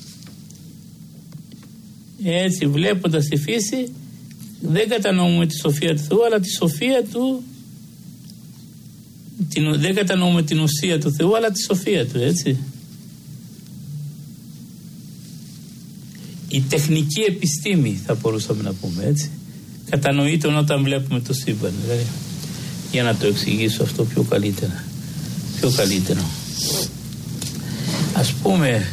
B: έτσι βλέποντας τη φύση δεν κατανοούμε τη σοφία του Θεού, αλλά τη σοφία του, την, δεν κατανοούμε την ουσία του Θεού, αλλά τη σοφία του, έτσι. Η τεχνική επιστήμη θα μπορούσαμε να πούμε, έτσι, κατανοείται όταν βλέπουμε το σύμπαν, δηλαδή, για να το εξηγήσω αυτό πιο καλύτερα. Πιο καλύτερο. Ας πούμε,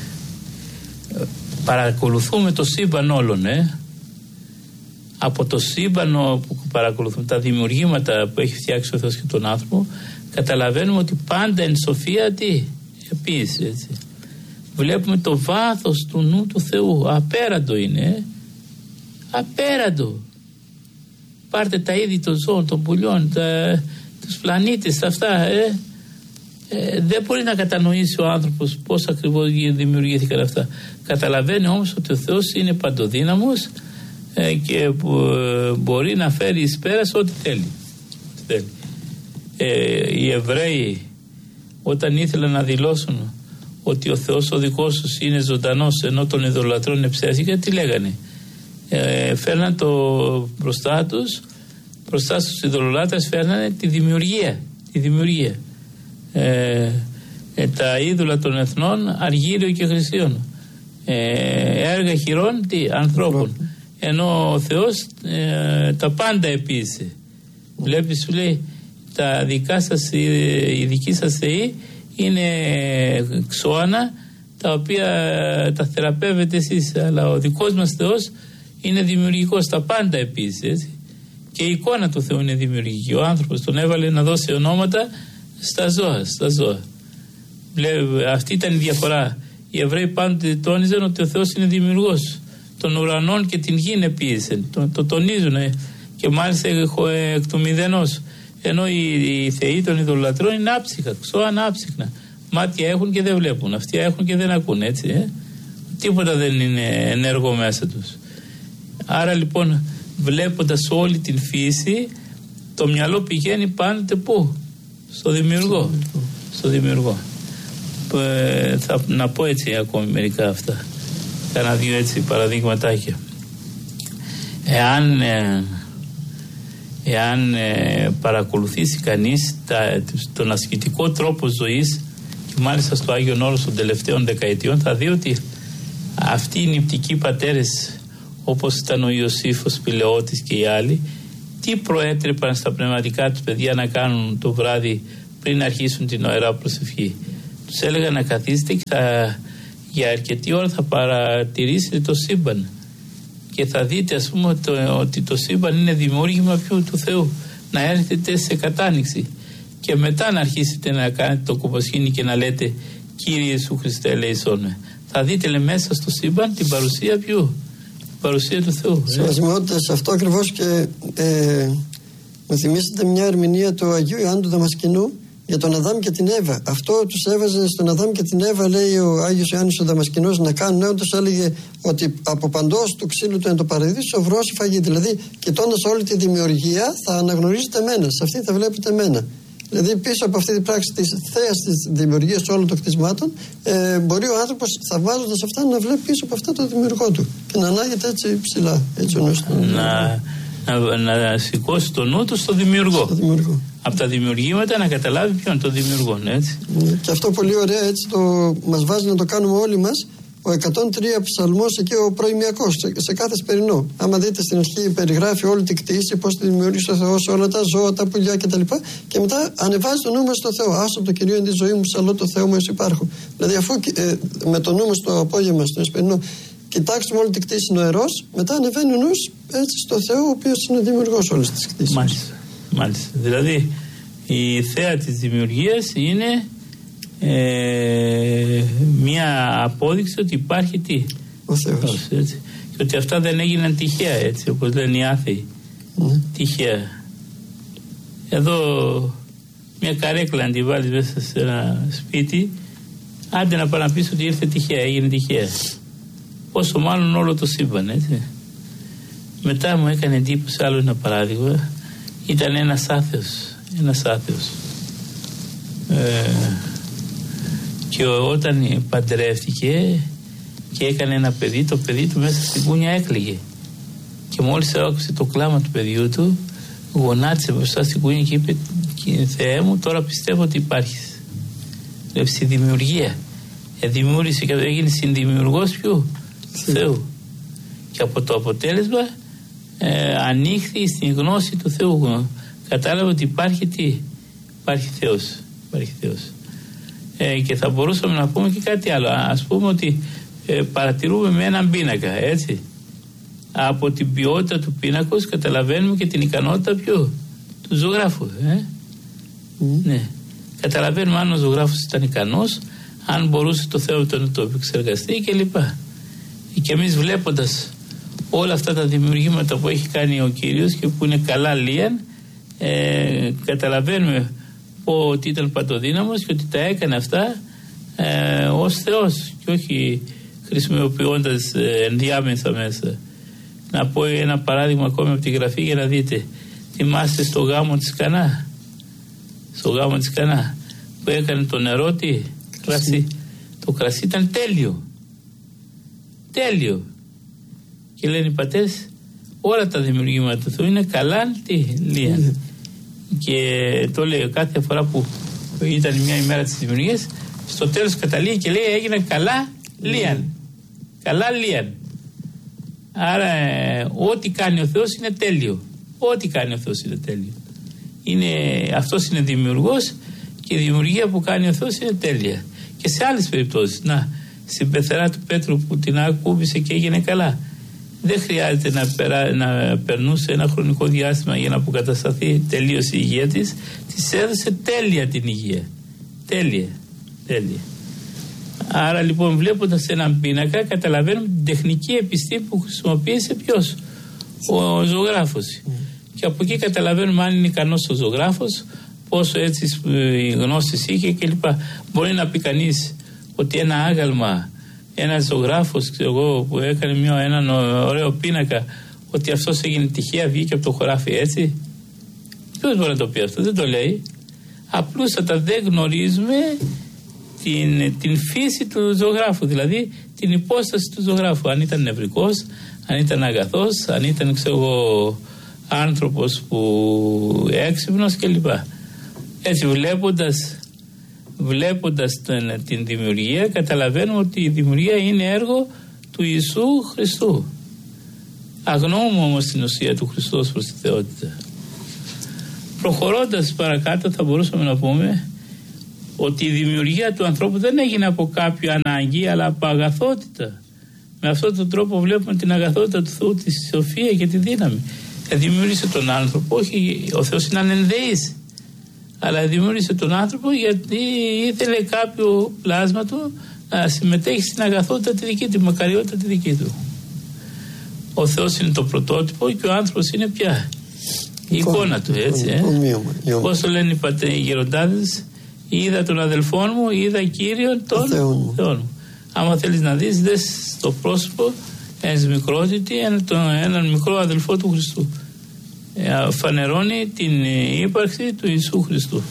B: παρακολουθούμε το σύμπαν όλων, ε? Από το σύμπαν που παρακολουθούμε, τα δημιουργήματα που έχει φτιάξει ο Θεός και τον άνθρωπο, καταλαβαίνουμε ότι πάντα εν σοφία τι? Επίσης, έτσι. Βλέπουμε το βάθος του νου του Θεού. Απέραντο είναι, ε? Απέραντο. Πάρτε τα είδη των ζώων, των πουλιών, τα, τους πλανήτες, τα αυτά, ε? Ε, δεν μπορεί να κατανοήσει ο άνθρωπος πώς ακριβώς δημιουργήθηκαν αυτά. Καταλαβαίνει όμως ότι ο Θεός είναι παντοδύναμος ε, και ε, μπορεί να φέρει εις πέρας ό,τι θέλει. θέλει. Ε, οι Εβραίοι όταν ήθελαν να δηλώσουν ότι ο Θεός ο δικός τους είναι ζωντανός ενώ των ειδωλατρών είναι ψεύτικα, τι λέγανε? Ε, φέρναν το μπροστά τους, μπροστά στους ειδωλολάτρες φέρνανε τη δημιουργία. Τη δημιουργία. Ε, ε, τα είδωλα των εθνών, αργύριο και χρυσίων, ε, έργα χειρών τι, ανθρώπων, ενώ ο Θεός ε, τα πάντα επίσης. Βλέπεις, σου λέει, τα δικά σας, οι δικοί σας θεοί είναι ξώανα τα οποία τα θεραπεύετε εσείς, αλλά ο δικός μας Θεός είναι δημιουργικός, τα πάντα επίσης, έτσι. Και η εικόνα του Θεού είναι δημιουργική. Ο άνθρωπος τον έβαλε να δώσει ονόματα στα ζώα, στα ζώα. Βλέ, αυτή ήταν η διαφορά. Οι Εβραίοι πάντοτε τόνιζαν ότι ο Θεός είναι δημιουργός των ουρανών και την γη επίσης. Το, το τονίζουν και μάλιστα εκ του μηδενός. Ενώ οι, οι θεοί των ειδωλατρών είναι άψυχα, ξώα άψυχνα. Μάτια έχουν και δεν βλέπουν, αυτιά έχουν και δεν ακούν, έτσι. Ε? Τίποτα δεν είναι ενέργο μέσα τους. Άρα λοιπόν, βλέποντας όλη την φύση, το μυαλό πηγαίνει πάντοτε πού? Στο δημιουργό. Στο δημιουργό. Ε, θα να πω έτσι ακόμη μερικά αυτά. Κάνα δύο έτσι παραδείγματάκια. Εάν, ε, εάν ε, παρακολουθήσει κανείς τα, τον ασκητικό τρόπο ζωής και μάλιστα στο Άγιον Όρος των τελευταίων δεκαετιών, θα δει ότι αυτοί οι νηπτικοί πατέρες, όπως ήταν ο Ιωσήφος Πηλαιώτης και οι άλλοι, τι προέτρεπαν στα πνευματικά τους παιδιά να κάνουν το βράδυ πριν αρχίσουν την ωερά προσευχή. Τους έλεγα να καθίσετε και θα, για αρκετή ώρα θα παρατηρήσετε το σύμπαν και θα δείτε, ας πούμε, το, ότι το σύμπαν είναι δημιούργημα ποιου? Του Θεού. Να έρθετε σε κατάνοιξη και μετά να αρχίσετε να κάνετε το κοποσχήνι και να λέτε Κύριε Ιησού Χριστέ ελέησόν με. Θα δείτε, λέει, μέσα στο σύμπαν την παρουσία ποιου? Την παρουσία του Θεού.
A: Σημασιμότητες, αυτό ακριβώς και ε, μου θυμίσετε μια ερμηνεία του Αγίου Ιωάννου του Δαμασκηνού για τον Αδάμ και την Εύα. Αυτό τους έβαζε στον Αδάμ και την Εύα, λέει ο Άγιος Ιωάννης ο Δαμασκηνός, να κάνουν. Όντως έλεγε ότι από παντός του ξύλου του εν το παραδείσο βρώσει φαγή. Δηλαδή, κοιτώντας όλη τη δημιουργία, θα αναγνωρίζετε εμένα. Σε αυτή θα βλέπετε εμένα. Δηλαδή, πίσω από αυτή την πράξη της θέας της δημιουργίας όλων των κτισμάτων, ε, μπορεί ο άνθρωπος, θαυμάζοντας αυτά, να βλέπει πίσω από αυτά το δημιουργό του και να ανάγεται έτσι ψηλά. Έτσι ο νους του.
B: Να, να, να σηκώσει το νου του στο δημιουργό.
A: Στο δημιουργό.
B: Από τα δημιουργήματα να καταλάβει ποιον το δημιουργό, έτσι.
A: Και αυτό πολύ ωραία, έτσι το μας βάζει να το κάνουμε όλοι μας. Ο εκατόν τρία ψαλμός, εκεί ο προημιακός, σε, σε κάθε σπερινό. Άμα δείτε στην αρχή, περιγράφει όλη την κτήση, πώς τη δημιούργησε ο Θεός, όλα τα ζώα, τα πουλιά κτλ. Και μετά ανεβάζει το νου μας στο Θεό. Άσο το Κυρίο εν τη ζωή μου, ψαλώ το Θεό μου, εσύ υπάρχω. Δηλαδή, αφού ε, με το νου μας το απόγευμα, στο σπερινό, κοιτάξουμε όλη την κτήση νοερός, μετά ανεβαίνει ο νους έτσι στο Θεό, ο οποίος είναι δημιουργός όλης της κτήσης.
B: Μάλιστα. Μάλιστα. Δηλαδή, η θέα της δημιουργίας είναι Ε, μια απόδειξη ότι υπάρχει τι?
A: Ο Θεός.
B: Έτσι. Και ότι αυτά δεν έγιναν τυχαία, έτσι όπως λένε οι άθεοι. Mm. Τυχαία. Εδώ μια καρέκλα αν τη βάλεις μέσα σε ένα σπίτι, άντε να πάει να πεις ότι ήρθε τυχαία, έγινε τυχαία. Πόσο μάλλον όλο το σύμπαν, έτσι. Μετά μου έκανε εντύπωση άλλο ένα παράδειγμα. Ήταν ένας άθεος, ένας άθεος. Ε, και όταν παντρεύτηκε και έκανε ένα παιδί, το παιδί του μέσα στην κούνια έκλαιγε. Και μόλις άκουσε το κλάμα του παιδιού του, γονάτισε μπροστά στην κούνια και είπε: Θεέ μου, τώρα πιστεύω ότι υπάρχεις. Βλέπει στη δημιουργία. Ε, δημιούργησε και έγινε συνδημιουργός ποιου? Θεού. Θεού. Και από το αποτέλεσμα ε, ανοίχθη στην γνώση του Θεού. Κατάλαβε ότι υπάρχει τι? Υπάρχει Θεός. Υπάρχει Θεός. Ε, και θα μπορούσαμε να πούμε και κάτι άλλο. Ας πούμε ότι ε, παρατηρούμε με έναν πίνακα, έτσι. Από την ποιότητα του πίνακος καταλαβαίνουμε και την ικανότητα ποιου? Του ζωγράφου. Ε? Mm. Ναι. Καταλαβαίνουμε αν ο ζωγράφος ήταν ικανός, αν μπορούσε το Θεό να το επεξεργαστεί κλπ. Και εμείς βλέποντας όλα αυτά τα δημιουργήματα που έχει κάνει ο Κύριος και που είναι καλά λίαν, ε, καταλαβαίνουμε ότι ήταν παντοδύναμος και ότι τα έκανε αυτά ε, ως Θεός και όχι χρησιμοποιώντας ε, ενδιάμεσα μέσα. Να πω ένα παράδειγμα ακόμη από τη Γραφή για να δείτε. Θυμάστε στο γάμο της Κανά, στο γάμο της Κανά που έκανε το νερό τι? Κρασί. Το κρασί ήταν τέλειο, τέλειο. Και λένε οι πατέρες, όλα τα δημιουργήματα του Θεού είναι καλά τι? Λίαν. Και το λέει κάθε φορά που ήταν μια ημέρα της δημιουργίας, στο τέλος καταλήγει και λέει έγιναν καλά λίαν. Mm. Καλά λίαν. Άρα ε, ό,τι κάνει ο Θεός είναι τέλειο. Ό,τι κάνει ο Θεός είναι τέλειο. Είναι, αυτός είναι δημιουργός και η δημιουργία που κάνει ο Θεός είναι τέλεια. Και σε άλλες περιπτώσεις, να, στην πεθερά του Πέτρου που την ακούμπησε και έγινε καλά. Δεν χρειάζεται να, περά, να περνούσε ένα χρονικό διάστημα για να αποκατασταθεί τελείως η υγεία της. Της έδωσε τέλεια την υγεία. Τέλεια. Τέλεια. Άρα λοιπόν βλέποντας έναν πίνακα καταλαβαίνουμε την τεχνική επιστήμη που χρησιμοποίησε ποιος? Ο ζωγράφος. Mm. Και από εκεί καταλαβαίνουμε αν είναι ικανός ο ζωγράφος, πόσο έτσι οι γνώσεις είχε κλπ. Μπορεί να πει κανείς ότι ένα άγαλμα, ένας ζωγράφος εγώ, που έκανε μια, έναν ωραίο πίνακα, ότι αυτός έγινε τυχαία, βγήκε από το χωράφι έτσι. Ποιος μπορεί να το πει αυτό? Δεν το λέει. Απλούστατα δεν γνωρίζουμε την, την φύση του ζωγράφου, δηλαδή την υπόσταση του ζωγράφου. Αν ήταν νευρικός, αν ήταν αγαθός, αν ήταν ξέρω εγώ άνθρωπος που έξυπνος κλπ. Έτσι βλέποντας βλέποντας την, την δημιουργία καταλαβαίνουμε ότι η δημιουργία είναι έργο του Ιησού Χριστού. Αγνοούμε όμως την ουσία του Χριστού προς τη θεότητα. Προχωρώντας παρακάτω θα μπορούσαμε να πούμε ότι η δημιουργία του ανθρώπου δεν έγινε από κάποιο ανάγκη, αλλά από αγαθότητα. Με αυτόν τον τρόπο βλέπουμε την αγαθότητα του Θεού, τη σοφία και τη δύναμη. Ε, δημιούργησε τον άνθρωπο, όχι, ο Θεός είναι ανενδεής, αλλά δημιούργησε τον άνθρωπο γιατί ήθελε κάποιο πλάσμα του να συμμετέχει στην αγαθότητα τη δική του, τη μακαριότητα τη δική του. Ο Θεός είναι το πρωτότυπο και ο άνθρωπος είναι πια η εικόνα του, έτσι. Ε? Πώς το λένε οι, πατέ, οι γεροντάδες, είδα τον αδελφόν μου, είδα Κύριον τον Θεό μου. Άμα θέλεις να δεις, δες στο πρόσωπο ένας μικρότητη, έναν ένα μικρό αδελφό του Χριστού. Ε, φανερώνει την ύπαρξη του Ιησού Χριστού.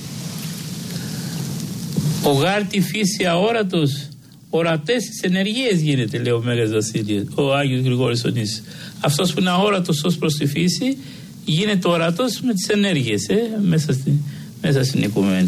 B: Ο γάρτη φύση αόρατος, ορατές τις ενεργείες γίνεται, λέει ο Μέγας Βασίλειος, ο Άγιος Γρηγόρης ο Νήσης. Αυτός που είναι αόρατος ως προς τη φύση γίνεται ορατός με τις ενέργειες, ε, μέσα, στη, μέσα στην οικουμένη.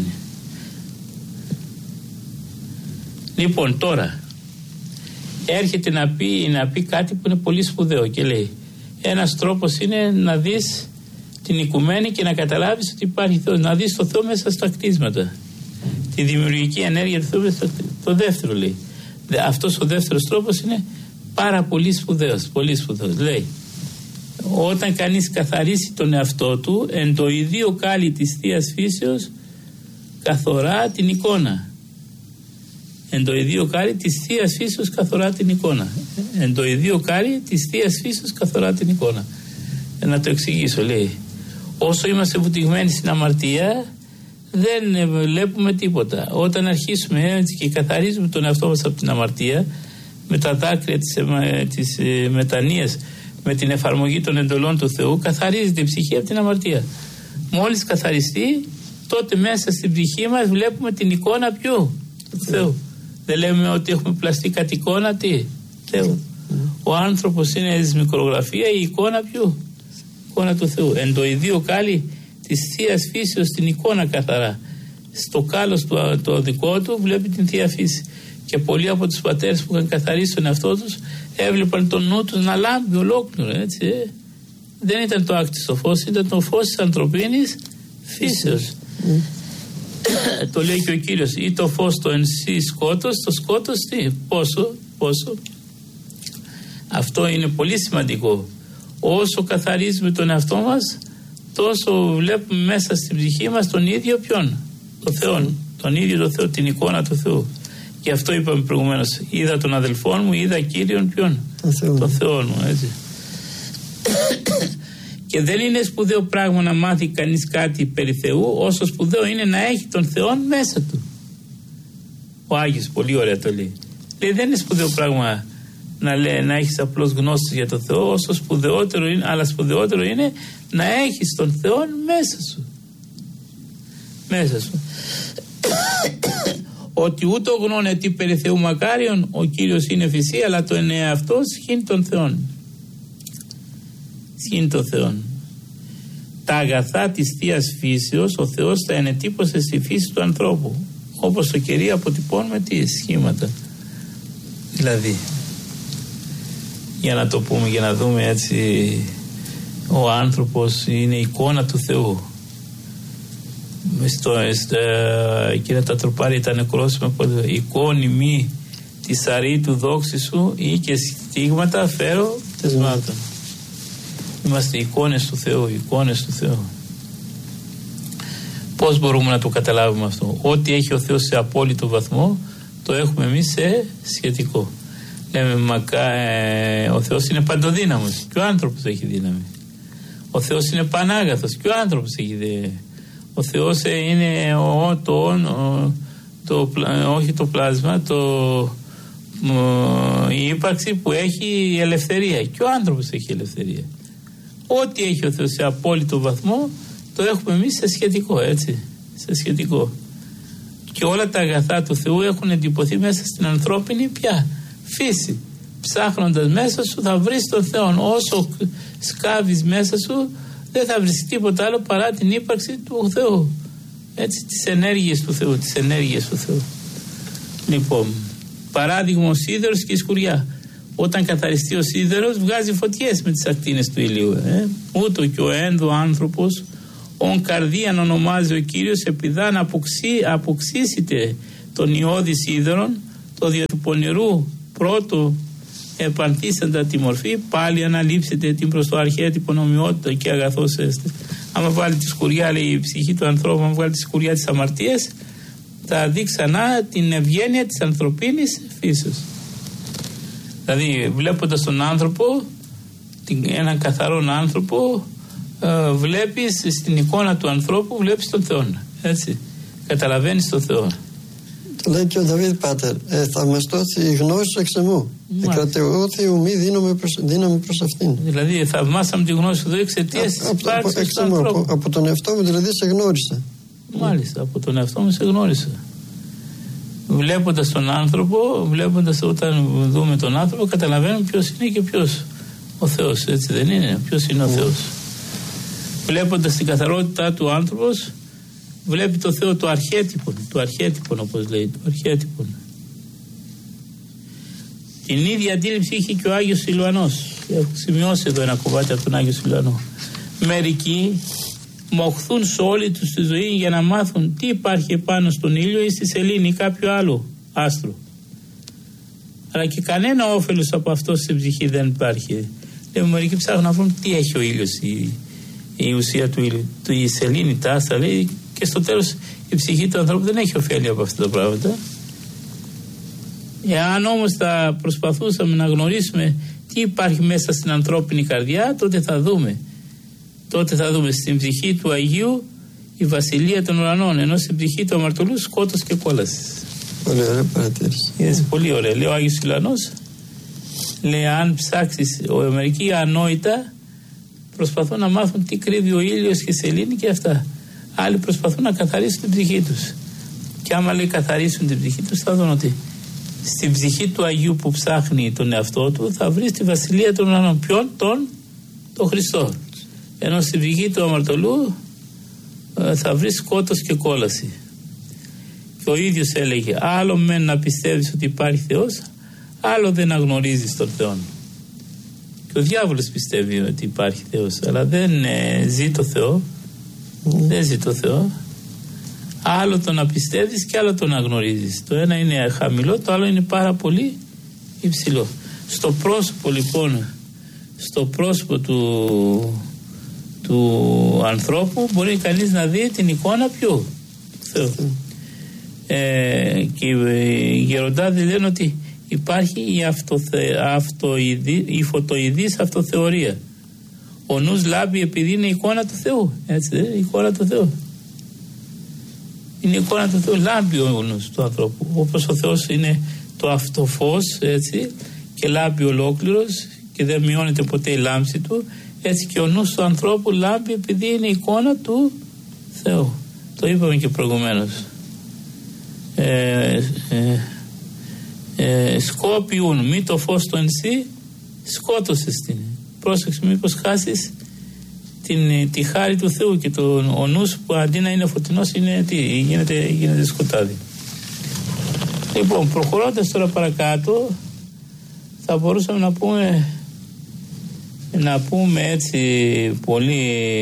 B: Λοιπόν, τώρα έρχεται να πει, να πει κάτι που είναι πολύ σπουδαίο και λέει, ένας τρόπος είναι να δεις την οικουμένη και να καταλάβεις ότι υπάρχει Θεός, να δεις το Θεό μέσα στα κτίσματα, τη δημιουργική ενέργεια του Θεού μέσα στα κτίσματα. Το δεύτερο λέει, αυτός ο δεύτερος τρόπος είναι πάρα πολύ σπουδαίος, πολύ σπουδαίος. Λέει, όταν κανείς καθαρίσει τον εαυτό του, εν το ιδίο κάλλη της Θείας Φύσεως καθορά την εικόνα. Εν το ιδίο κάλλη της Θείας Φύσεως καθορά την εικόνα. Εν το ιδίο κάλλη της Θείας Φύσεως καθορά την εικόνα. Ε, να το εξηγήσω, λέει. Όσο είμαστε βουτυγμένοι στην αμαρτία, δεν βλέπουμε τίποτα. Όταν αρχίσουμε έτσι και καθαρίζουμε τον εαυτό μας από την αμαρτία, με τα δάκρυα της, της ε, μετανοίας, με την εφαρμογή των εντολών του Θεού, καθαρίζεται η ψυχή από την αμαρτία. Μόλις καθαριστεί, τότε μέσα στην ψυχή μας βλέπουμε την εικόνα ποιου? Του Θεού. Δεν λέμε ότι έχουμε πλαστεί κατ' εικόνα τι? Θεού. Ο άνθρωπος είναι της μικρογραφία, η εικόνα ποιου? Εικόνα του Θεού. Εν το ιδίο κάλλη της Θείας Φύσεως την εικόνα καθαρά. Στο κάλος του το δικό του βλέπει την Θεία Φύση. Και πολλοί από τους πατέρες που είχαν καθαρίσει τον εαυτό τους έβλεπαν τον νου τους να λάμπει ολόκληρο, έτσι. Ε. Δεν ήταν το άκτιστο φως, ήταν το φως της ανθρωπίνης φύσεως. Mm. Το λέει και ο Κύριος, ή το φως το εν σύ σκότος, το σκότος τι, πόσο, πόσο. Αυτό είναι πολύ σημαντικό. Όσο καθαρίζουμε τον εαυτό μας, τόσο βλέπουμε μέσα στην ψυχή μας τον ίδιο ποιον? Το Θεό, τον ίδιο το Θεό, την εικόνα του Θεού. Γι' αυτό είπαμε προηγουμένως, είδα τον αδελφόν μου, είδα Κύριον ποιον? Το Θεό, το Θεό μου, έτσι. Και δεν είναι σπουδαίο πράγμα να μάθει κανείς κάτι περί Θεού, όσο σπουδαίο είναι να έχει τον Θεό μέσα του. Ο Άγιος πολύ ωραία το λέει. Λέει, δεν είναι σπουδαίο πράγμα να, λέει, να έχεις απλώς γνώσεις για τον Θεό, όσο σπουδαιότερο είναι, αλλά σπουδαιότερο είναι να έχεις τον Θεό μέσα σου. Μέσα σου. Ότι ούτω γνώνε τι περί Θεού μακάριον, ο Κύριος είναι φυσί, αλλά το εν εαυτό σχήν των Θεών. Σχήν των Θεών. Τα αγαθά της Θείας Φύσεως ο Θεός τα ενετύπωσε στη φύση του ανθρώπου, όπως το κερί αποτυπώνουμε τι σχήματα. Δηλαδή, για να το πούμε, για να δούμε έτσι, ο άνθρωπος είναι εικόνα του Θεού. Στο, στο, εκείνα τα τροπάρια τα νεκρόσιμα, εικόνη μη της αρή του δόξη σου ή και στίγματα φέρω τεσμάτων. Είμαστε εικόνες του Θεού, εικόνες του Θεού. Πώς μπορούμε να το καταλάβουμε αυτό? Ό,τι έχει ο Θεός σε απόλυτο βαθμό, το έχουμε εμείς σε σχετικό. Λέμε, μακά, ε, ο Θεός είναι παντοδύναμος και ο άνθρωπος έχει δύναμη. Ο Θεός είναι πανάγαθος και ο άνθρωπος έχει δύναμη. Ο Θεός είναι ο, το, ο, το, όχι το πλάσμα, το, ο, η ύπαρξη που έχει ελευθερία και ο άνθρωπος έχει ελευθερία. Ό,τι έχει ο Θεός σε απόλυτο βαθμό, το έχουμε εμείς σε σχετικό, έτσι, σε σχετικό. Και όλα τα αγαθά του Θεού έχουν εντυπωθεί μέσα στην ανθρώπινη πια φύση. Ψάχνοντας μέσα σου θα βρεις τον Θεό. Όσο σκάβεις μέσα σου, δεν θα βρεις τίποτα άλλο παρά την ύπαρξη του Θεού. Έτσι, τις ενέργειες του Θεού, τις ενέργειες του Θεού. Λοιπόν, παράδειγμα ο σίδερος και η σκουριά. Όταν καθαριστεί ο σίδερος βγάζει φωτιές με τις ακτίνες του ηλίου. Ε. Ούτω και ο ένδο άνθρωπος, «Ον καρδίαν ονομάζει ο Κύριος, επιδά να αποξύ, αποξήσετε τον ιώδης είδωρον, το δια του πονηρού πρώτου επανθήσαντα τη μορφή, πάλι αναλείψετε την προς το αρχέτυπο ομοιότητα και αγαθός έστε». Άμα βάλει τη σκουριά, λέει η ψυχή του ανθρώπου, άμα βάλει τη σκουριά της αμαρτίας, θα δει ξανά την ευγένεια της ανθρωπίνης φύσεως. Δηλαδή, βλέποντας τον άνθρωπο, έναν καθαρόν άνθρωπο, ε, βλέπεις στην εικόνα του ανθρώπου, βλέπεις τον Θεό. Έτσι. Καταλαβαίνεις τον Θεό.
A: Το λέει και ο Δαβίδ, Πάτερ, ε, θα μας δώσει η γνώση του εξ εμού. Εκρατεώθη ουμή δύναμη προς αυτήν.
B: Δηλαδή, θαυμάσαμε τη γνώση του Θεού εξαιτίας της υπάρξης του ανθρώπου.
A: Από, από τον εαυτό μου, δηλαδή, σε γνώρισα.
B: Μάλιστα, από τον εαυτό μου σε γνώρισα. Βλέποντας τον άνθρωπο, βλέποντας όταν δούμε τον άνθρωπο, καταλαβαίνουμε ποιος είναι και ποιος ο Θεός. Έτσι δεν είναι? Ποιος είναι ο Θεός? Βλέποντας την καθαρότητά του άνθρωπος, βλέπει το Θεό του αρχέτυπον, του αρχέτυπον όπως λέει, του αρχέτυπον. Την ίδια αντίληψη είχε και ο Άγιος Σιλβανός. Έχω σημειώσει εδώ ένα κομμάτι από τον Άγιο Σιλβανό. Μερικοί μοχθούν σε όλη τους τη ζωή για να μάθουν τι υπάρχει επάνω στον ήλιο ή στη σελήνη ή κάποιο άλλο άστρο. Αλλά και κανένα όφελος από αυτό στην ψυχή δεν υπάρχει. Λέμε, μερικοί ψάχνουν να βρουν τι έχει ο ήλιος, η, η ουσία του ήλιου, η σελήνη, τα άστρα, λέει, και στο τέλος η ψυχή του ανθρώπου δεν έχει ωφέλεια από αυτά τα πράγματα. Εάν όμως θα προσπαθούσαμε να γνωρίσουμε τι υπάρχει μέσα στην ανθρώπινη καρδιά, τότε θα δούμε. Τότε θα δούμε στην ψυχή του Αγίου η βασιλεία των ουρανών, ενώ στην ψυχή του αμαρτωλού σκότος και κόλαση.
A: Πολύ ωραία παρατήρηση.
B: Είναι πολύ ωραία. Λέει ο Άγιος Σιλβανός, λέει, αν ψάξεις, μερικοί ανόητα προσπαθούν να μάθουν τι κρύβει ο ήλιος και η σελήνη και αυτά. Άλλοι προσπαθούν να καθαρίσουν την ψυχή τους. Και άμα, λέει, καθαρίσουν την ψυχή τους, θα δουν ότι στην ψυχή του Αγίου που ψάχνει τον εαυτό του θα βρει τη βασιλεία των ουρανών. Ποιον? Τον, τον Χριστό. Ενώ στην ψυχή του αμαρτωλού θα βρει σκότος και κόλαση. Και ο ίδιος έλεγε, άλλο μεν να πιστεύεις ότι υπάρχει Θεός, άλλο δεν να γνωρίζεις τον Θεό. Και ο διάβολος πιστεύει ότι υπάρχει Θεός, αλλά δεν ε, ζει το Θεό. Mm. Δεν ζει το Θεό. Άλλο το να πιστεύεις και άλλο το να γνωρίζεις. Το ένα είναι χαμηλό, το άλλο είναι πάρα πολύ υψηλό. Στο πρόσωπο, λοιπόν, στο πρόσωπο του, του ανθρώπου μπορεί κανείς να δει την εικόνα ποιου? Θεού. Mm. Ε, και οι γεροντάδες λένε ότι υπάρχει η, αυτοθε, αυτοειδή, η φωτοειδής αυτοθεωρία. Ο νους λάμπει επειδή είναι η εικόνα του Θεού. Έτσι δεν είναι? Η εικόνα του Θεού. Είναι η εικόνα του Θεού. Λάμπει ο νους του ανθρώπου. Όπως ο Θεός είναι το αυτοφως, έτσι, και λάμπει ολόκληρος και δεν μειώνεται ποτέ η λάμψη του, έτσι και ο νους του ανθρώπου λάμπει επειδή είναι η εικόνα του Θεού. Το είπαμε και προηγουμένως. Ε, ε, ε, σκόπιουν μη το φως το ενσύ σκότωσες την. Πρόσεξε μήπως χάσεις την, τη χάρη του Θεού και το, ο νους που αντί να είναι φωτεινός είναι τι, γίνεται, γίνεται σκοτάδι. Λοιπόν, προχωρώντας τώρα παρακάτω, θα μπορούσαμε να πούμε να πούμε έτσι πολύ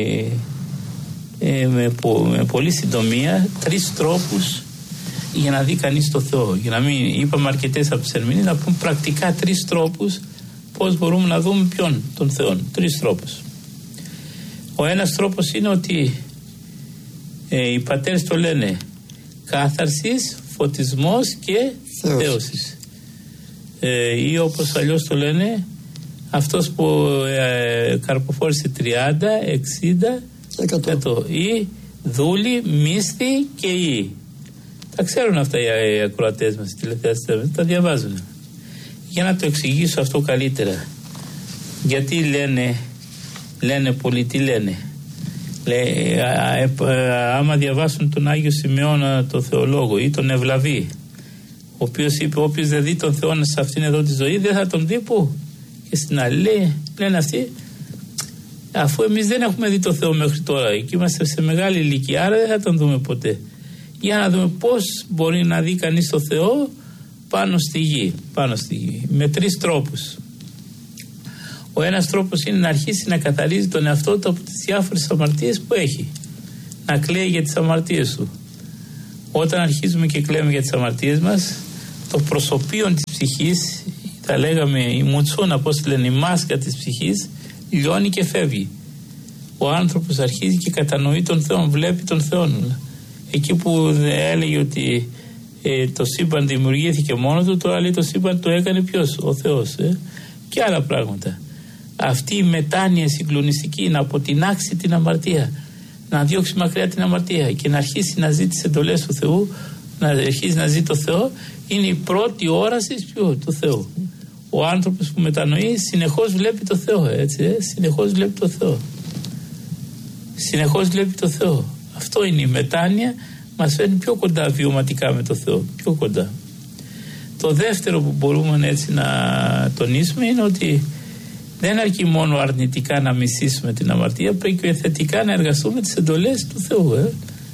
B: ε, με, με πολύ συντομία τρεις τρόπους για να δει κανείς το Θεό. Για να μην είπαμε αρκετές από τις ερμηνείες, να πούμε πρακτικά τρεις τρόπους πώς μπορούμε να δούμε ποιον, τον Θεό. Τρεις τρόπους. Ο ένας τρόπος είναι ότι ε, οι πατέρες το λένε κάθαρσης, φωτισμός και
A: Θεός.
B: Θεώσης. Ε, ή όπως αλλιώς το λένε, αυτός που ε, καρποφόρησε τριάντα, εξήντα, εκατό. Ή δούλη, μίσθη και ή. Τα ξέρουν αυτά οι ακροατές μας, οι τηλεθεατές, τα διαβάζουν. Για να το εξηγήσω αυτό καλύτερα. Γιατί λένε, λένε πολλοί, τι λένε. Λέει, α, α, α, άμα διαβάσουν τον Άγιο Σημεώνα, τον θεολόγο, ή τον Ευλαβή, ο οποίος είπε, όποιος δεν δει τον Θεό σε αυτήν εδώ τη ζωή, δεν θα τον δει πού? Και στην άλλη, λέει, λένε αυτοί, αφού εμείς δεν έχουμε δει τον Θεό μέχρι τώρα και είμαστε σε μεγάλη ηλικία, άρα δεν θα τον δούμε ποτέ. Για να δούμε πώς μπορεί να δει κανείς τον Θεό πάνω στη γη, πάνω στη γη, με τρεις τρόπους. Ο ένας τρόπος είναι να αρχίσει να καθαρίζει τον εαυτό του από τις διάφορες αμαρτίες που έχει. να κλαίει για τις αμαρτίες του. Όταν αρχίζουμε και κλαίμε για τις αμαρτίες μας, το προσωπείο της ψυχής, τα λέγαμε η μουτσούνα, πώς λένε, η μάσκα της ψυχής, λιώνει και φεύγει. Ο άνθρωπος αρχίζει και κατανοεί τον Θεό, βλέπει τον Θεό. Εκεί που έλεγε ότι ε, το σύμπαν δημιουργήθηκε μόνο του, τώρα λέει το σύμπαν το έκανε ποιος? Ο Θεός. Ε? Και άλλα πράγματα. Αυτή η μετάνοια συγκλονιστική, να αποτινάξει την αμαρτία, να διώξει μακριά την αμαρτία και να αρχίσει να ζει τις εντολές του Θεού, να αρχίσει να ζει το Θεό, είναι η πρώτη όραση του, του Θεού. Ο άνθρωπος που μετανοεί συνεχώς βλέπει το Θεό, έτσι, ε? συνεχώς βλέπει το Θεό. Συνεχώς βλέπει το Θεό. Αυτό είναι η μετάνοια, μας φέρνει πιο κοντά βιωματικά με το Θεό, πιο κοντά. Το δεύτερο που μπορούμε έτσι να τονίσουμε είναι ότι δεν αρκεί μόνο αρνητικά να μισήσουμε την αμαρτία, πρέπει και θετικά να εργαστούμε τις εντολές του Θεού. Ε.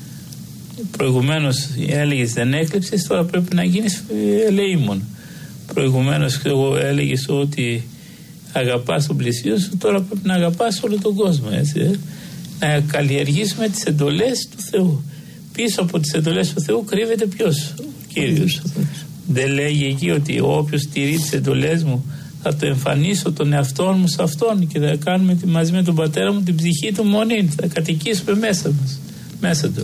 B: Προηγουμένως έλεγες δεν έκλεψες, τώρα πρέπει να γίνεις ελεήμων. Προηγουμένως έλεγες ότι αγαπάς τον πλησίο σου, τώρα πρέπει να αγαπάς όλο τον κόσμο. Έτσι, ε. Να καλλιεργήσουμε τις εντολές του Θεού. Πίσω από τις εντολές του Θεού κρύβεται ποιος? Ο Κύριος. Δεν λέγει εκεί ότι όποιος τηρεί τις εντολές μου θα το εμφανίσω τον εαυτό μου σε αυτόν και θα κάνουμε μαζί με τον πατέρα μου την ψυχή του μονή, θα κατοικήσουμε μέσα μας, μέσα του.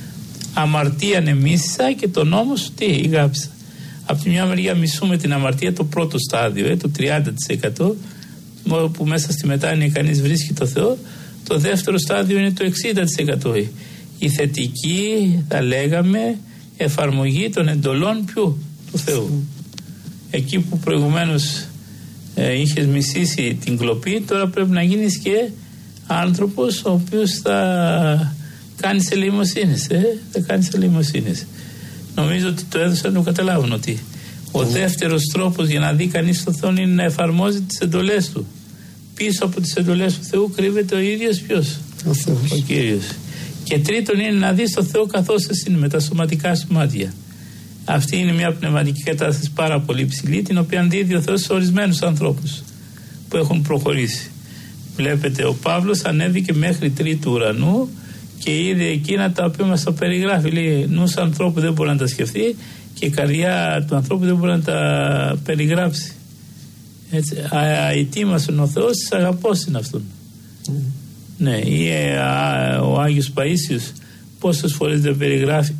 B: Αμαρτία νεμίσησα και τον νόμο σου τι ηγάψα. Από τη μια μεριά μισούμε την αμαρτία, το πρώτο στάδιο, ε, το τριάντα τοις εκατό, που μέσα στη μετάνοια κανείς βρίσκει το Θεό. Το δεύτερο στάδιο είναι το εξήντα τοις εκατό. Η θετική, θα λέγαμε, εφαρμογή των εντολών ποιου? Του Θεού. Εκεί που προηγουμένως ε, είχες μισήσει την κλοπή, τώρα πρέπει να γίνεις και άνθρωπος ο οποίος θα κάνεις ελεημοσύνες. Ε, θα κάνεις ελεημοσύνες. Νομίζω ότι το έδωσαν να το καταλάβουν ότι ο δεύτερος τρόπος για να δει κανείς τον Θεό είναι να εφαρμόζει τις εντολές του. Πίσω από τις εντολές του Θεού κρύβεται ο ίδιος ποιος? Ο Θεός. Ο Κύριος. Και τρίτον είναι να δεις τον Θεό καθώς εσύ είναι με τα σωματικά σου μάτια. Αυτή είναι μια πνευματική κατάσταση πάρα πολύ ψηλή, την οποία δίδει ο Θεός σε ορισμένους ανθρώπους που έχουν προχωρήσει. Βλέπετε, ο Παύλος ανέβηκε μέχρι τρίτου ουρανού και είδε εκείνα τα οποία μας τα περιγράφει. Λέει, νους ανθρώπου δεν μπορεί να τα σκεφτεί και η καρδιά του ανθρώπου δεν μπορεί να τα περιγράψει. Έτσι, αητήμασον ο Θεός, της αγαπώς είναι αυτόν. Mm. Ναι, ή α, ο Άγιος Παΐσιος πόσες φορές δεν περιγράφει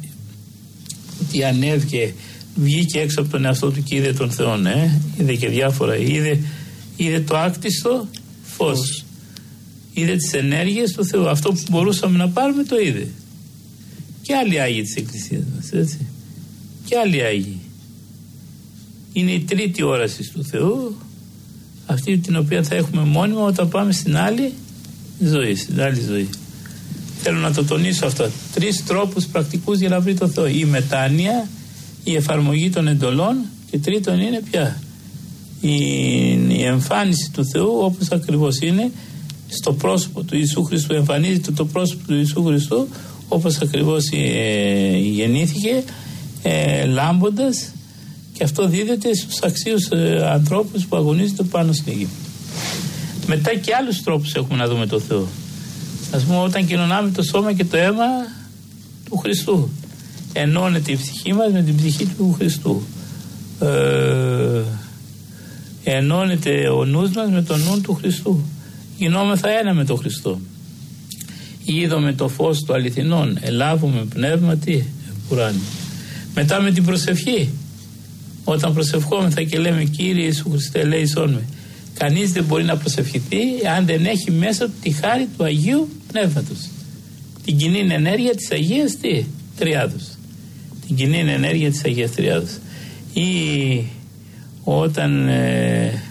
B: ότι ανέβηκε, βγήκε έξω από τον εαυτό του και είδε τον Θεό, ναι, είδε και διάφορα, είδε, είδε το άκτιστο φως, είδε τις ενέργειες του Θεού, αυτό που μπορούσαμε να πάρουμε το είδε. Και άλλοι Άγιοι της Εκκλησίας μας, έτσι, και άλλοι Άγιοι. Είναι η τρίτη όραση του Θεού, αυτή την οποία θα έχουμε μόνιμα όταν πάμε στην άλλη ζωή, στην άλλη ζωή. Θέλω να το τονίσω αυτό. Τρεις τρόπους πρακτικούς για να βρει το Θεό. Η μετάνοια, η εφαρμογή των εντολών και τρίτον είναι πια η, η εμφάνιση του Θεού όπως ακριβώς είναι στο πρόσωπο του Ιησού Χριστού. Εμφανίζεται το πρόσωπο του Ιησού Χριστού όπως ακριβώς ε, γεννήθηκε, ε, λάμποντας, και αυτό δίδεται στους αξίους ε, ανθρώπους που αγωνίζονται πάνω στην γη. Μετά και άλλους τρόπους έχουμε να δούμε το Θεό. Ας πούμε, όταν κοινωνάμε το σώμα και το αίμα του Χριστού, ενώνεται η ψυχή μας με την ψυχή του Χριστού. Ε, ενώνεται ο νους μας με τον νου του Χριστού. Γινόμεθα ένα με τον Χριστό. Είδαμε το φως του αληθινών, ελάβουμε πνεύμα τι, ουράνιο. Μετά με την προσευχή, όταν προσευχόμεθα και λέμε Κύριε Ιησού Χριστέ ελέησόν με, κανείς δεν μπορεί να προσευχηθεί αν δεν έχει μέσα του τη χάρη του Αγίου Πνεύματος. Την κοινή ενέργεια της Αγίας τι, Τριάδος. Την κοινή ενέργεια της Αγίας Τριάδος. Ή όταν ε,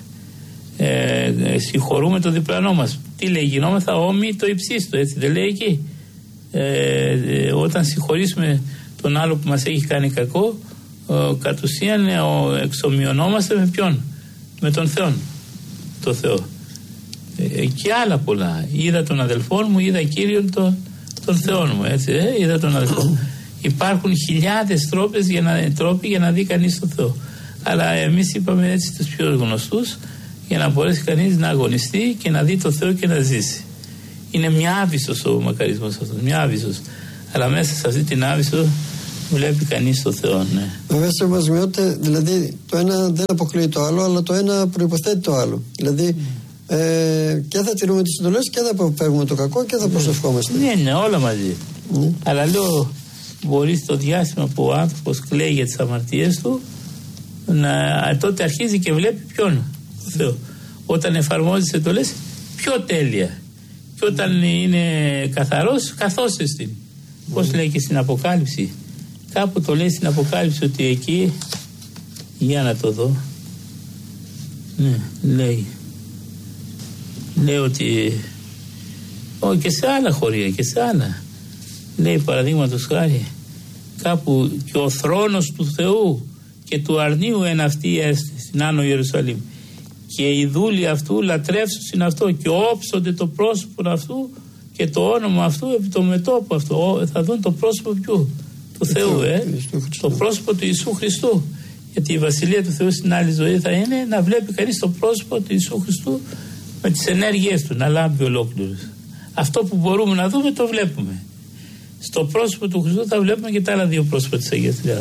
B: ε, συγχωρούμε το διπλανό μας. Τι λέει, γινόμεθα όμοιοι το υψίστο, έτσι δεν λέει εκεί. Ε, ε, όταν συγχωρήσουμε τον άλλο που μας έχει κάνει κακό, ε, κατ' ουσίαν ε, εξομοιωνόμαστε με ποιον? Με τον Θεό. Το Θεό. Ε, και άλλα πολλά. Είδα τον αδελφό μου, είδα Κύριον τον, τον Θεό μου, έτσι, ε, είδα τον αδελφό μου. Υπάρχουν χιλιάδες τρόπες για να, τρόποι για να δει κανείς τον Θεό. Αλλά εμείς είπαμε έτσι τους πιο γνωστούς, για να μπορέσει κανείς να αγωνιστεί και να δει το Θεό και να ζήσει. Είναι μια άβυσσος ο μακαρισμός αυτός, μια άβυσσος. Αλλά μέσα σε αυτή την άβυσσο βλέπει κανείς το Θεό, ναι.
A: Βέβαια, σε βασμιότητα, δηλαδή το ένα δεν αποκλείει το άλλο, αλλά το ένα προϋποθέτει το άλλο. Δηλαδή mm. ε, και θα τηρούμε τις εντολές και θα αποφεύγουμε το κακό και θα mm. προσευχόμαστε.
B: Ναι, ναι, όλα μαζί. Mm. Αλλά λέω, μπορεί στο διάστημα που ο άνθρωπος κλαίει για τις αμαρτίες του, να, τότε αρχίζει και βλέπει ποιον, το Θεό. Όταν εφαρμόζει τις εντολές, πιο τέλεια. Και όταν είναι καθαρός, καθώς εστίν. Mm. Πώς λέει και στην Αποκάλυψη. Κάπου το λέει στην Αποκάλυψη ότι εκεί, για να το δω, ναι, λέει, λέει ότι, ό, και σε άλλα χωρία και σε άλλα, λέει παραδείγματος χάρη, κάπου και ο θρόνος του Θεού και του αρνίου εν αυτή έστη, στην Άνω Ιερουσαλήμ, και οι δούλοι αυτού λατρεύσουν στην αυτό και όψονται το πρόσωπο αυτού και το όνομα αυτού επί το μετώπου αυτού. Θα δουν το πρόσωπο ποιου? Του Θεού, ε, το πρόσωπο του Ιησού Χριστού. Γιατί η Βασιλεία του Θεού στην άλλη ζωή θα είναι να βλέπει κανείς το πρόσωπο του Ιησού Χριστού με τις ενέργειές του, να λάμπει ολόκληρος. Αυτό που μπορούμε να δούμε το βλέπουμε. Στο πρόσωπο του Χριστού θα βλέπουμε και τα άλλα δύο πρόσωπα της Αγίας Τριάδας.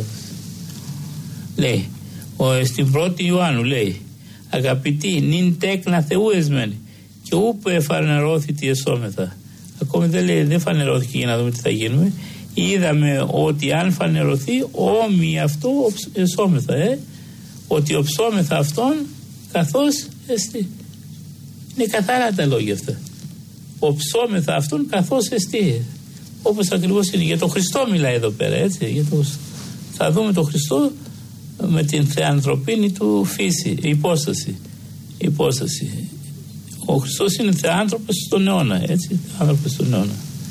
B: Λέει, ο, στην πρώτη Ιωάννου λέει, αγαπητοί, νυν τέκνα Θεού εσμένοι και ούπε εφανερώθητη εσώμεθα. Ακόμη δεν λέει, δεν φανερώθηκε για να δούμε τι θα γίνουμε. Είδαμε ότι αν φανερωθεί όμοι αυτό εσώμεθα, ε, ότι οψόμεθα αυτόν καθώς εστί. Είναι καθαρά τα λόγια αυτά. Οψόμεθα αυτόν καθώς εστί. Όπως ακριβώς είναι. Για τον Χριστό μιλάει εδώ πέρα, έτσι. Για το, θα δούμε τον Χριστό με την θεανθρωπίνη του φύση, υπόσταση. υπόσταση. Ο Χριστός είναι θεάνθρωπος στον αιώνα, έτσι. Άνθρωπος στον αιώνα.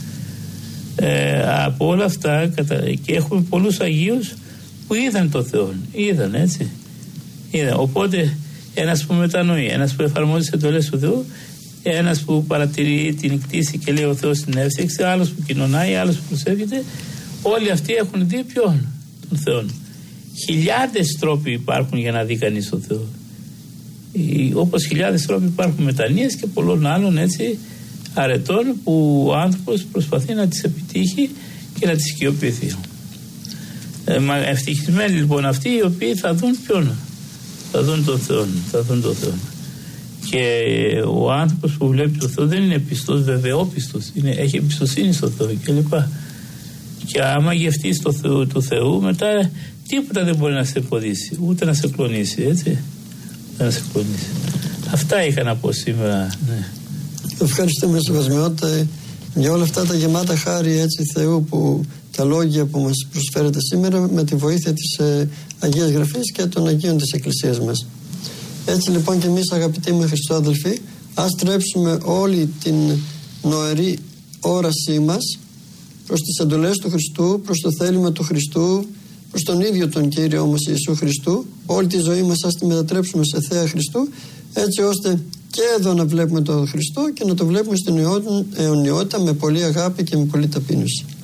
B: Ε, από όλα αυτά και έχουμε πολλούς Αγίους που είδαν το Θεό, είδαν, έτσι, είδαν. Οπότε ένας που μετανοεί, ένας που εφαρμόζει τις εντολές του Θεού, ένας που παρατηρεί την κτήση και λέει ο Θεός την εύσηξη, άλλος που κοινωνάει, άλλος που προσεύχεται, όλοι αυτοί έχουν δει ποιον? Τον Θεό. Χιλιάδες τρόποι υπάρχουν για να δει κανείς τον Θεό, όπως χιλιάδες τρόποι υπάρχουν μετανοίες και πολλών άλλων, έτσι, αρετών που ο άνθρωπος προσπαθεί να τις επιτύχει και να τις οικειοποιηθεί. Ε, μα ευτυχισμένοι λοιπόν αυτοί οι οποίοι θα δουν ποιον? Θα δουν τον Θεό. Θα δουν τον Θεό. Και ο άνθρωπος που βλέπει τον Θεό δεν είναι πιστός, βεβαιόπιστος, είναι, έχει εμπιστοσύνη στο Θεό κλπ. Και άμα γευτείς το Θεό του Θεού, μετά τίποτα δεν μπορεί να σε εμποδίσει, ούτε να σε κλονίσει, έτσι. Να σε κλονίσει. Αυτά είχα να πω σήμερα, ναι.
A: Ευχαριστούμε Σεβασμιότητα για όλα αυτά τα γεμάτα χάρη, έτσι, Θεού, που τα λόγια που μας προσφέρετε σήμερα με τη βοήθεια της ε, Αγίας Γραφής και των Αγίων της Εκκλησίας μας. Έτσι λοιπόν και εμείς, αγαπητοί μου Χριστό αδελφοί, ας στρέψουμε όλη την νοερή όρασή μας προς τις εντολές του Χριστού, προς το θέλημα του Χριστού, προς τον ίδιο τον Κύριο μας Ιησού Χριστού. Όλη τη ζωή μας ας τη μετατρέψουμε σε θέα Χριστού, έτσι ώστε και εδώ να βλέπουμε τον Χριστό και να το βλέπουμε στην αιωνιότητα με πολλή αγάπη και με πολλή ταπείνωση.